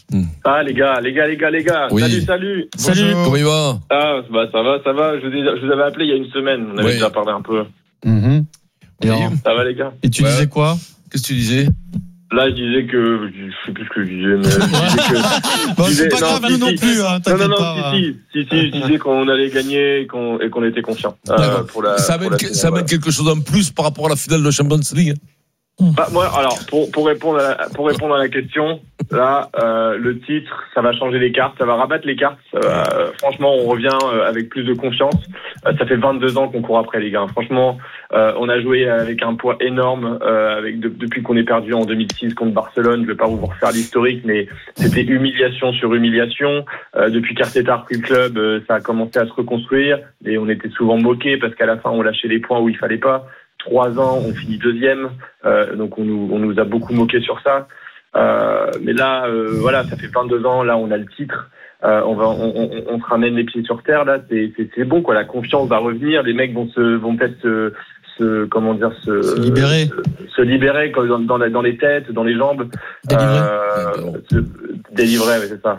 Speaker 9: Ah les gars, les gars, les gars, les gars.
Speaker 2: Oui.
Speaker 9: Salut, salut.
Speaker 6: Salut.
Speaker 2: Comment il va?
Speaker 9: Ah bah ça va, ça va. Je vous, ai- je vous avais appelé il y a une semaine. On avait
Speaker 2: Oui.
Speaker 9: déjà parlé un peu.
Speaker 4: Mhm. Et,
Speaker 2: Oui.
Speaker 4: alors,
Speaker 9: Ça va les gars.
Speaker 4: et tu
Speaker 2: Ouais.
Speaker 4: disais quoi?
Speaker 2: Qu'est-ce que tu disais?
Speaker 9: Là je disais que je sais plus ce que je disais, mais je disais que.
Speaker 4: Bon,
Speaker 9: je
Speaker 4: c'est
Speaker 9: disais-
Speaker 4: pas grave,
Speaker 9: non,
Speaker 4: nous
Speaker 9: si,
Speaker 4: non
Speaker 9: si.
Speaker 4: plus. Hein,
Speaker 9: Non, non,
Speaker 4: t'inquiète
Speaker 9: non,
Speaker 4: pas.
Speaker 9: si, si, si, si, je disais qu'on allait gagner et qu'on, et qu'on était confiant. Euh,
Speaker 2: D'accord.
Speaker 9: pour la,
Speaker 2: Ça
Speaker 9: pour
Speaker 2: amène,
Speaker 9: la
Speaker 2: que-
Speaker 9: finale,
Speaker 2: ça amène
Speaker 9: voilà.
Speaker 2: quelque chose en plus par rapport à la finale de la Champions League.
Speaker 9: Bah, moi, alors, pour, pour répondre à la, pour répondre à la question, là, euh, le titre, ça va changer les cartes, ça va rabattre les cartes. Euh, franchement, on revient euh, avec plus de confiance. Euh, ça fait vingt-deux ans qu'on court après les gars. Franchement, euh, on a joué avec un poids énorme euh, avec de, depuis qu'on est perdu en deux mille six contre Barcelone. Je vais pas vous refaire l'historique, mais c'était humiliation sur humiliation. Euh, depuis qu'Arteta a repris le club, euh, ça a commencé à se reconstruire et on était souvent moqués parce qu'à la fin, on lâchait les points où il fallait pas. Trois ans, on finit deuxième, euh, donc on nous, on nous a beaucoup moqué sur ça. Euh, mais là, euh, voilà, ça fait vingt-deux ans, là on a le titre, euh, on va, on, on, on se ramène les pieds sur terre. Là, c'est, c'est, c'est bon quoi, la confiance va revenir, les mecs vont se, vont peut-être se, se comment dire, se,
Speaker 4: Se libérer.
Speaker 9: se, se libérer quoi, dans, dans, la, dans les têtes, dans les jambes,
Speaker 6: Délivrer.
Speaker 9: euh, se, délivrer, ouais, c'est ça.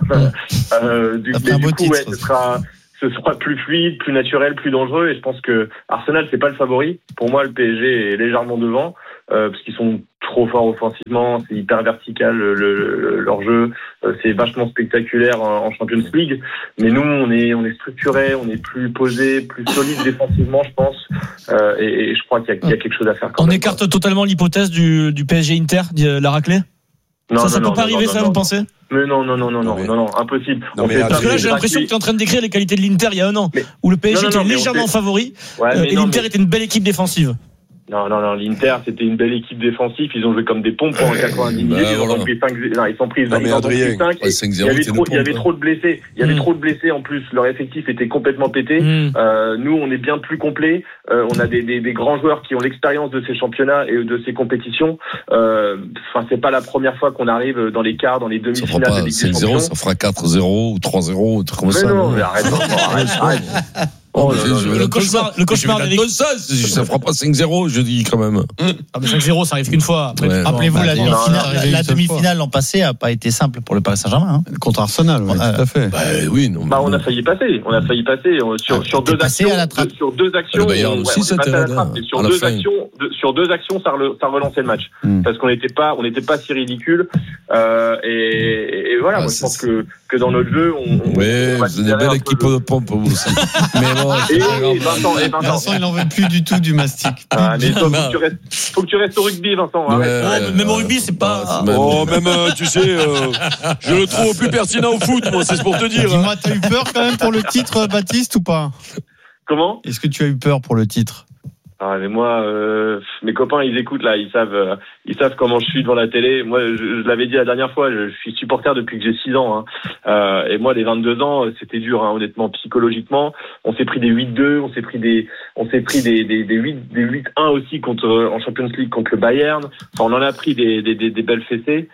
Speaker 9: euh, du,
Speaker 4: Ça fait
Speaker 9: mais
Speaker 4: un
Speaker 9: du
Speaker 4: beau
Speaker 9: coup,
Speaker 4: titre,
Speaker 9: ouais,
Speaker 4: ça.
Speaker 9: ce sera. Ce sera plus fluide, plus naturel, plus dangereux. Et je pense que Arsenal, c'est pas le favori. Pour moi, le P S G est légèrement devant euh, parce qu'ils sont trop forts offensivement. C'est hyper vertical le, le, leur jeu. Euh, c'est vachement spectaculaire en, en Champions League. Mais nous, on est on est structuré, on est plus posé, plus solide défensivement, je pense. Euh, et, et je crois qu'il y a, qu'il y a quelque chose à faire. Quand
Speaker 6: On
Speaker 9: même.
Speaker 6: écarte totalement l'hypothèse du, du P S G Inter, dit, euh, la raclée.
Speaker 9: Non,
Speaker 6: ça,
Speaker 9: non,
Speaker 6: ça
Speaker 9: non,
Speaker 6: peut pas
Speaker 9: non,
Speaker 6: arriver,
Speaker 9: non,
Speaker 6: ça,
Speaker 9: non,
Speaker 6: vous
Speaker 9: non.
Speaker 6: pensez?
Speaker 9: Mais non, non, non, non, non,
Speaker 3: mais-
Speaker 9: non, non, impossible.
Speaker 3: Non,
Speaker 9: On
Speaker 3: mais
Speaker 9: fait
Speaker 3: attends,
Speaker 9: pas
Speaker 6: Parce que là,
Speaker 9: de
Speaker 6: j'ai l'impression que tu es en train de décrire les qualités de l'Inter il y a un an,
Speaker 9: Mais-
Speaker 6: où le P S G
Speaker 9: Non, non,
Speaker 6: était
Speaker 9: non, mais on
Speaker 6: légèrement
Speaker 9: fait-
Speaker 6: favori,
Speaker 9: Ouais,
Speaker 6: euh,
Speaker 9: mais
Speaker 6: et
Speaker 9: non,
Speaker 6: l'Inter
Speaker 9: mais-
Speaker 6: était une belle équipe défensive.
Speaker 9: Non, non, non, l'Inter, c'était une belle équipe défensive. Ils ont joué comme des pompes pendant quatre-vingt-dix minutes.
Speaker 2: bah,
Speaker 9: ils, ont
Speaker 2: voilà.
Speaker 9: pris cinq, non, ils sont pris,
Speaker 3: Non, mais
Speaker 9: ils en ont
Speaker 3: Adrien,
Speaker 9: pris cinq.
Speaker 2: ouais, cinq
Speaker 9: Il y
Speaker 2: zéro,
Speaker 9: avait
Speaker 2: c'est
Speaker 9: trop,
Speaker 2: une
Speaker 9: il y avait
Speaker 2: pompe,
Speaker 9: trop de blessés. Il y avait
Speaker 6: Mm.
Speaker 9: trop de blessés en plus. Leur effectif était complètement pété.
Speaker 6: Mm.
Speaker 9: Euh, nous, on est bien plus complet. Euh, on a des, des, des grands joueurs qui ont l'expérience de ces championnats et de ces compétitions. Euh, Enfin, c'est pas la première fois qu'on arrive dans les quarts, dans les
Speaker 2: Ça fera
Speaker 9: demi-finales
Speaker 2: pas
Speaker 9: de Ligue des
Speaker 2: cinq zéro,
Speaker 9: Champions.
Speaker 2: ça fera quatre zéro ou trois zéro, un truc comme
Speaker 9: Mais
Speaker 2: ça.
Speaker 9: non, mais arrête, non, arrête, arrête.
Speaker 2: Oh,
Speaker 9: non,
Speaker 2: je-
Speaker 9: non,
Speaker 2: je
Speaker 9: non,
Speaker 2: vais
Speaker 6: le
Speaker 2: dans ton
Speaker 6: cauchemar-
Speaker 2: sens.
Speaker 6: le cauchemar
Speaker 2: Je vais
Speaker 6: d'Eric.
Speaker 2: dans ton sens. Ça fera pas cinq zéro, je dis quand même.
Speaker 6: Ah, mais cinq zéro, ça arrive qu'une fois. Après,
Speaker 2: Ouais.
Speaker 6: tu-
Speaker 1: Rappelez-vous,
Speaker 4: bah,
Speaker 1: la
Speaker 4: non,
Speaker 1: demi-finale,
Speaker 4: non,
Speaker 1: la-
Speaker 4: non,
Speaker 1: la
Speaker 4: une seule
Speaker 1: demi-finale l'an passé a pas été simple pour le Paris Saint-Germain. hein.
Speaker 4: Contre Arsenal, oui,
Speaker 1: Ouais.
Speaker 4: tout à fait.
Speaker 2: Bah oui, non.
Speaker 9: Bah, on a failli passer. On a failli passer On- sur,
Speaker 1: Ah,
Speaker 9: sur
Speaker 1: t'es
Speaker 9: deux
Speaker 1: passé
Speaker 9: actions.
Speaker 1: à la trappe.
Speaker 9: de- Sur deux actions.
Speaker 2: Le Bayern
Speaker 9: on-
Speaker 2: aussi,
Speaker 9: on est
Speaker 2: c'était
Speaker 9: passé à la
Speaker 2: raide,
Speaker 9: trappe.
Speaker 2: hein,
Speaker 9: Et sur
Speaker 2: à la
Speaker 9: deux
Speaker 2: fin.
Speaker 9: actions, de- sur deux actions, ça, rele- ça relançait le match.
Speaker 4: Mm.
Speaker 9: Parce qu'on n'était pas, on n'était pas si ridicule. Euh, et, et voilà,
Speaker 2: Ah,
Speaker 9: moi, je
Speaker 2: c'est-
Speaker 9: pense que, que dans notre jeu, on, on,
Speaker 2: Ouais,
Speaker 9: on va
Speaker 2: vous avez une
Speaker 9: tirer
Speaker 2: belle
Speaker 9: un
Speaker 2: équipe
Speaker 9: peu le-
Speaker 2: de pompe, vous aussi. Mais bon, c'est
Speaker 9: Et
Speaker 2: pas grave.
Speaker 9: Vincent, et Vincent.
Speaker 4: Vincent, il n'en veut plus du tout du mastic.
Speaker 9: Ah, mais faut, faut que tu restes, faut que tu restes au rugby, Vincent.
Speaker 2: Ouais,
Speaker 9: Arrête, arrête.
Speaker 2: ouais,
Speaker 6: même au
Speaker 2: ouais.
Speaker 6: rugby, c'est pas.
Speaker 2: Ah, c'est même-
Speaker 3: Oh, même, euh, tu sais, euh, je le trouve plus pertinent au foot, moi, c'est pour te dire. hein.
Speaker 4: Dis-moi, t'as eu peur quand même pour le titre, Baptiste, ou pas?
Speaker 9: Comment?
Speaker 4: Est-ce que tu as eu peur pour le titre?
Speaker 9: Ah, mais moi, euh, mes copains, ils écoutent là, ils savent, euh, ils savent comment je suis devant la télé. Moi, je, je l'avais dit la dernière fois, je, je suis supporter depuis que j'ai six ans. Hein. Euh, et moi, les vingt-deux ans, c'était dur, hein, honnêtement, psychologiquement. On s'est pris des huit deux, on s'est pris des, on s'est pris des des des huit des huit un aussi contre en Champions League contre le Bayern. Enfin, on en a pris des des des, des belles fessées.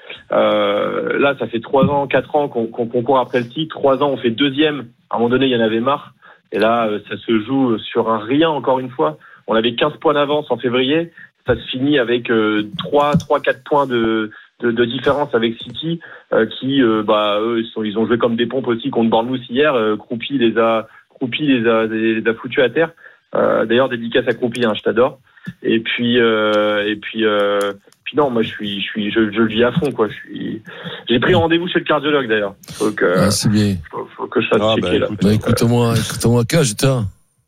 Speaker 9: Euh, là, ça fait trois ans, quatre ans qu'on qu'on qu'on court après le titre. Trois ans, on fait deuxième. À un moment donné, il y en avait marre. Et là, euh, ça se joue sur un rien encore une fois. On avait quinze points d'avance en février. Ça se finit avec euh, trois, quatre points de, de, de différence avec City, euh, qui, euh, bah, eux, ils, sont, ils ont joué comme des pompes aussi contre Bournemouth hier. Euh, Croupi les a, Croupi les a, les a foutus à terre. Euh, d'ailleurs, dédicace à Croupi, hein, je t'adore. Et puis, euh, et puis, euh, puis non, moi, je suis, je suis, je, je le vis à fond, quoi. Je suis, j'ai pris rendez-vous chez le cardiologue d'ailleurs. Faut que,
Speaker 2: Ah, c'est bien.
Speaker 9: faut, faut que je fasse
Speaker 3: Ah,
Speaker 9: checker
Speaker 3: bah,
Speaker 9: là.
Speaker 3: écoute,
Speaker 2: Bah, écoute-moi, écoute-moi, quel âge t'as?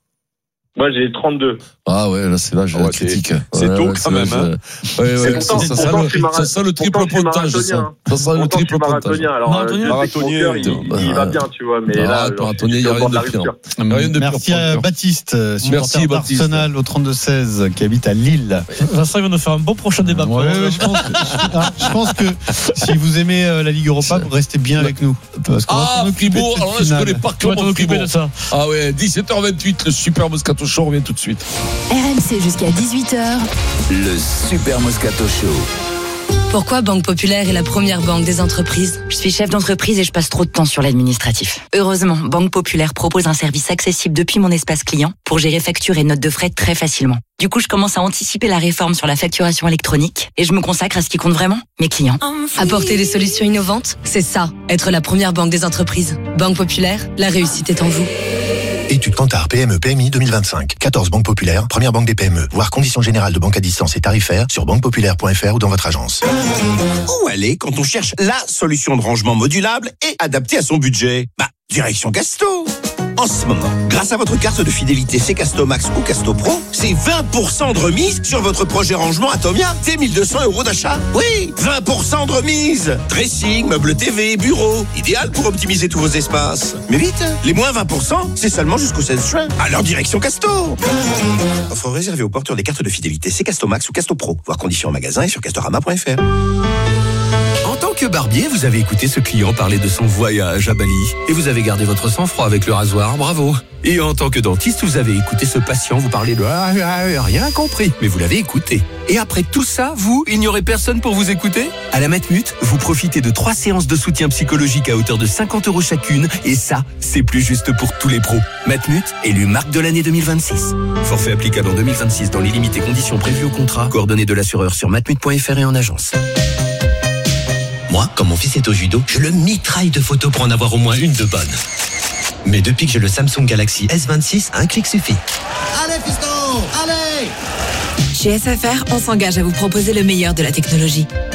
Speaker 9: Moi, j'ai trente-deux.
Speaker 2: Ah ouais, là c'est l'âge
Speaker 3: Ah ouais,
Speaker 2: critique.
Speaker 3: c'est
Speaker 2: Ouais,
Speaker 3: tôt
Speaker 2: ouais,
Speaker 3: quand
Speaker 2: c'est
Speaker 3: même,
Speaker 2: l'âge,
Speaker 3: hein.
Speaker 2: euh, Ouais, ouais,
Speaker 9: pourtant-
Speaker 2: ça, ça,
Speaker 9: pourtant,
Speaker 2: sent
Speaker 9: je suis
Speaker 2: le,
Speaker 9: mara-
Speaker 2: ça sent le triple
Speaker 9: pourtant, je suis
Speaker 2: pontage, ça.
Speaker 9: marathonien.
Speaker 2: Ça sent le
Speaker 9: Pourtant, je suis
Speaker 2: triple pontage.
Speaker 9: marathonien. Alors,
Speaker 6: Marathonien.
Speaker 9: euh,
Speaker 3: Marathonien,
Speaker 9: mon cœur, il, il, il va bien, tu vois. Mais
Speaker 2: Ah,
Speaker 9: là,
Speaker 2: toi,
Speaker 9: genre,
Speaker 2: Anthony,
Speaker 9: je
Speaker 2: il
Speaker 9: suis
Speaker 2: y a
Speaker 9: au bord
Speaker 2: rien
Speaker 9: de
Speaker 2: de
Speaker 9: la
Speaker 2: pire.
Speaker 9: rupture.
Speaker 2: Rien de pire
Speaker 4: Merci
Speaker 2: pour le
Speaker 4: à
Speaker 2: cœur.
Speaker 4: Baptiste, supporter
Speaker 2: Merci, Baptiste.
Speaker 4: d'Arsenal au trente-deux seize, qui habite à Lille.
Speaker 6: Vincent, il va nous faire un bon prochain débat.
Speaker 4: Ouais, ouais, je, pense que, ah, je pense que si vous aimez euh, la Ligue Europa, vous restez bien avec nous. Parce qu'on va
Speaker 2: Ah,
Speaker 4: s'en occuper de
Speaker 2: Fribourg,
Speaker 4: cette
Speaker 2: alors là, je
Speaker 4: finale.
Speaker 2: connais par
Speaker 6: Tu vas
Speaker 2: cœur
Speaker 6: t'en
Speaker 2: mon
Speaker 6: occuper
Speaker 2: Fribourg.
Speaker 6: de ça.
Speaker 2: Ah ouais, dix-sept heures vingt-huit, le super Moscato Show revient tout de suite.
Speaker 26: R M C jusqu'à dix-huit heures.
Speaker 8: Le Super Moscato Show.
Speaker 22: Pourquoi Banque Populaire est la première banque des entreprises ?
Speaker 11: Je suis chef d'entreprise et je passe trop de temps sur l'administratif. Heureusement, Banque Populaire propose un service accessible depuis mon espace client pour gérer factures et notes de frais très facilement. Du coup, je commence à anticiper la réforme sur la facturation électronique et je me consacre à ce qui compte vraiment, mes clients.
Speaker 22: Apporter des solutions innovantes, c'est ça, être la première banque des entreprises. Banque Populaire, la réussite est en vous.
Speaker 12: Étude Kantar P M E P M I deux mille vingt-cinq. quatorze banques populaires, première banque des P M E. Voir conditions générales de banque à distance et tarifaires sur banque populaire point f r ou dans votre agence.
Speaker 14: Où aller quand on cherche la solution de rangement modulable et adaptée à son budget ? Bah, direction Casto. En ce moment, grâce à votre carte de fidélité C Casto Max ou Casto Pro, c'est vingt pour cent de remise sur votre projet rangement Atomia. C'est mille deux cents euros d'achat. Oui, vingt pour cent de remise. Dressing, meubles T V, bureau. Idéal pour optimiser tous vos espaces. Mais vite, les moins vingt pour cent, c'est seulement jusqu'au seize juin. Alors direction Casto. Offre réservée aux porteurs des cartes de fidélité C Casto Max ou Casto Pro. Voir conditions en magasin et sur castorama point f r.
Speaker 28: En tant que barbier, vous avez écouté ce client parler de son voyage à Bali et vous avez gardé votre sang-froid avec le rasoir, bravo. Et en tant que dentiste, vous avez écouté ce patient vous parler de ah, ah, rien compris, mais vous l'avez écouté. Et après tout ça, vous, il n'y aurait personne pour vous écouter ? À la Matmut, vous profitez de trois séances de soutien psychologique à hauteur de cinquante euros chacune et ça, c'est plus juste pour tous les pros. Matmut, élu marque de l'année deux mille vingt-six. Forfait applicable en deux mille vingt-six dans les limites et conditions prévues au contrat. Coordonnées de l'assureur sur matmut point f r et en agence.
Speaker 17: Moi, quand mon fils est au judo, je le mitraille de photos pour en avoir au moins une de bonne. Mais depuis que j'ai le Samsung Galaxy S vingt-six, un clic suffit.
Speaker 25: Allez, fiston, allez!
Speaker 22: Chez S F R, on s'engage à vous proposer le meilleur de la technologie.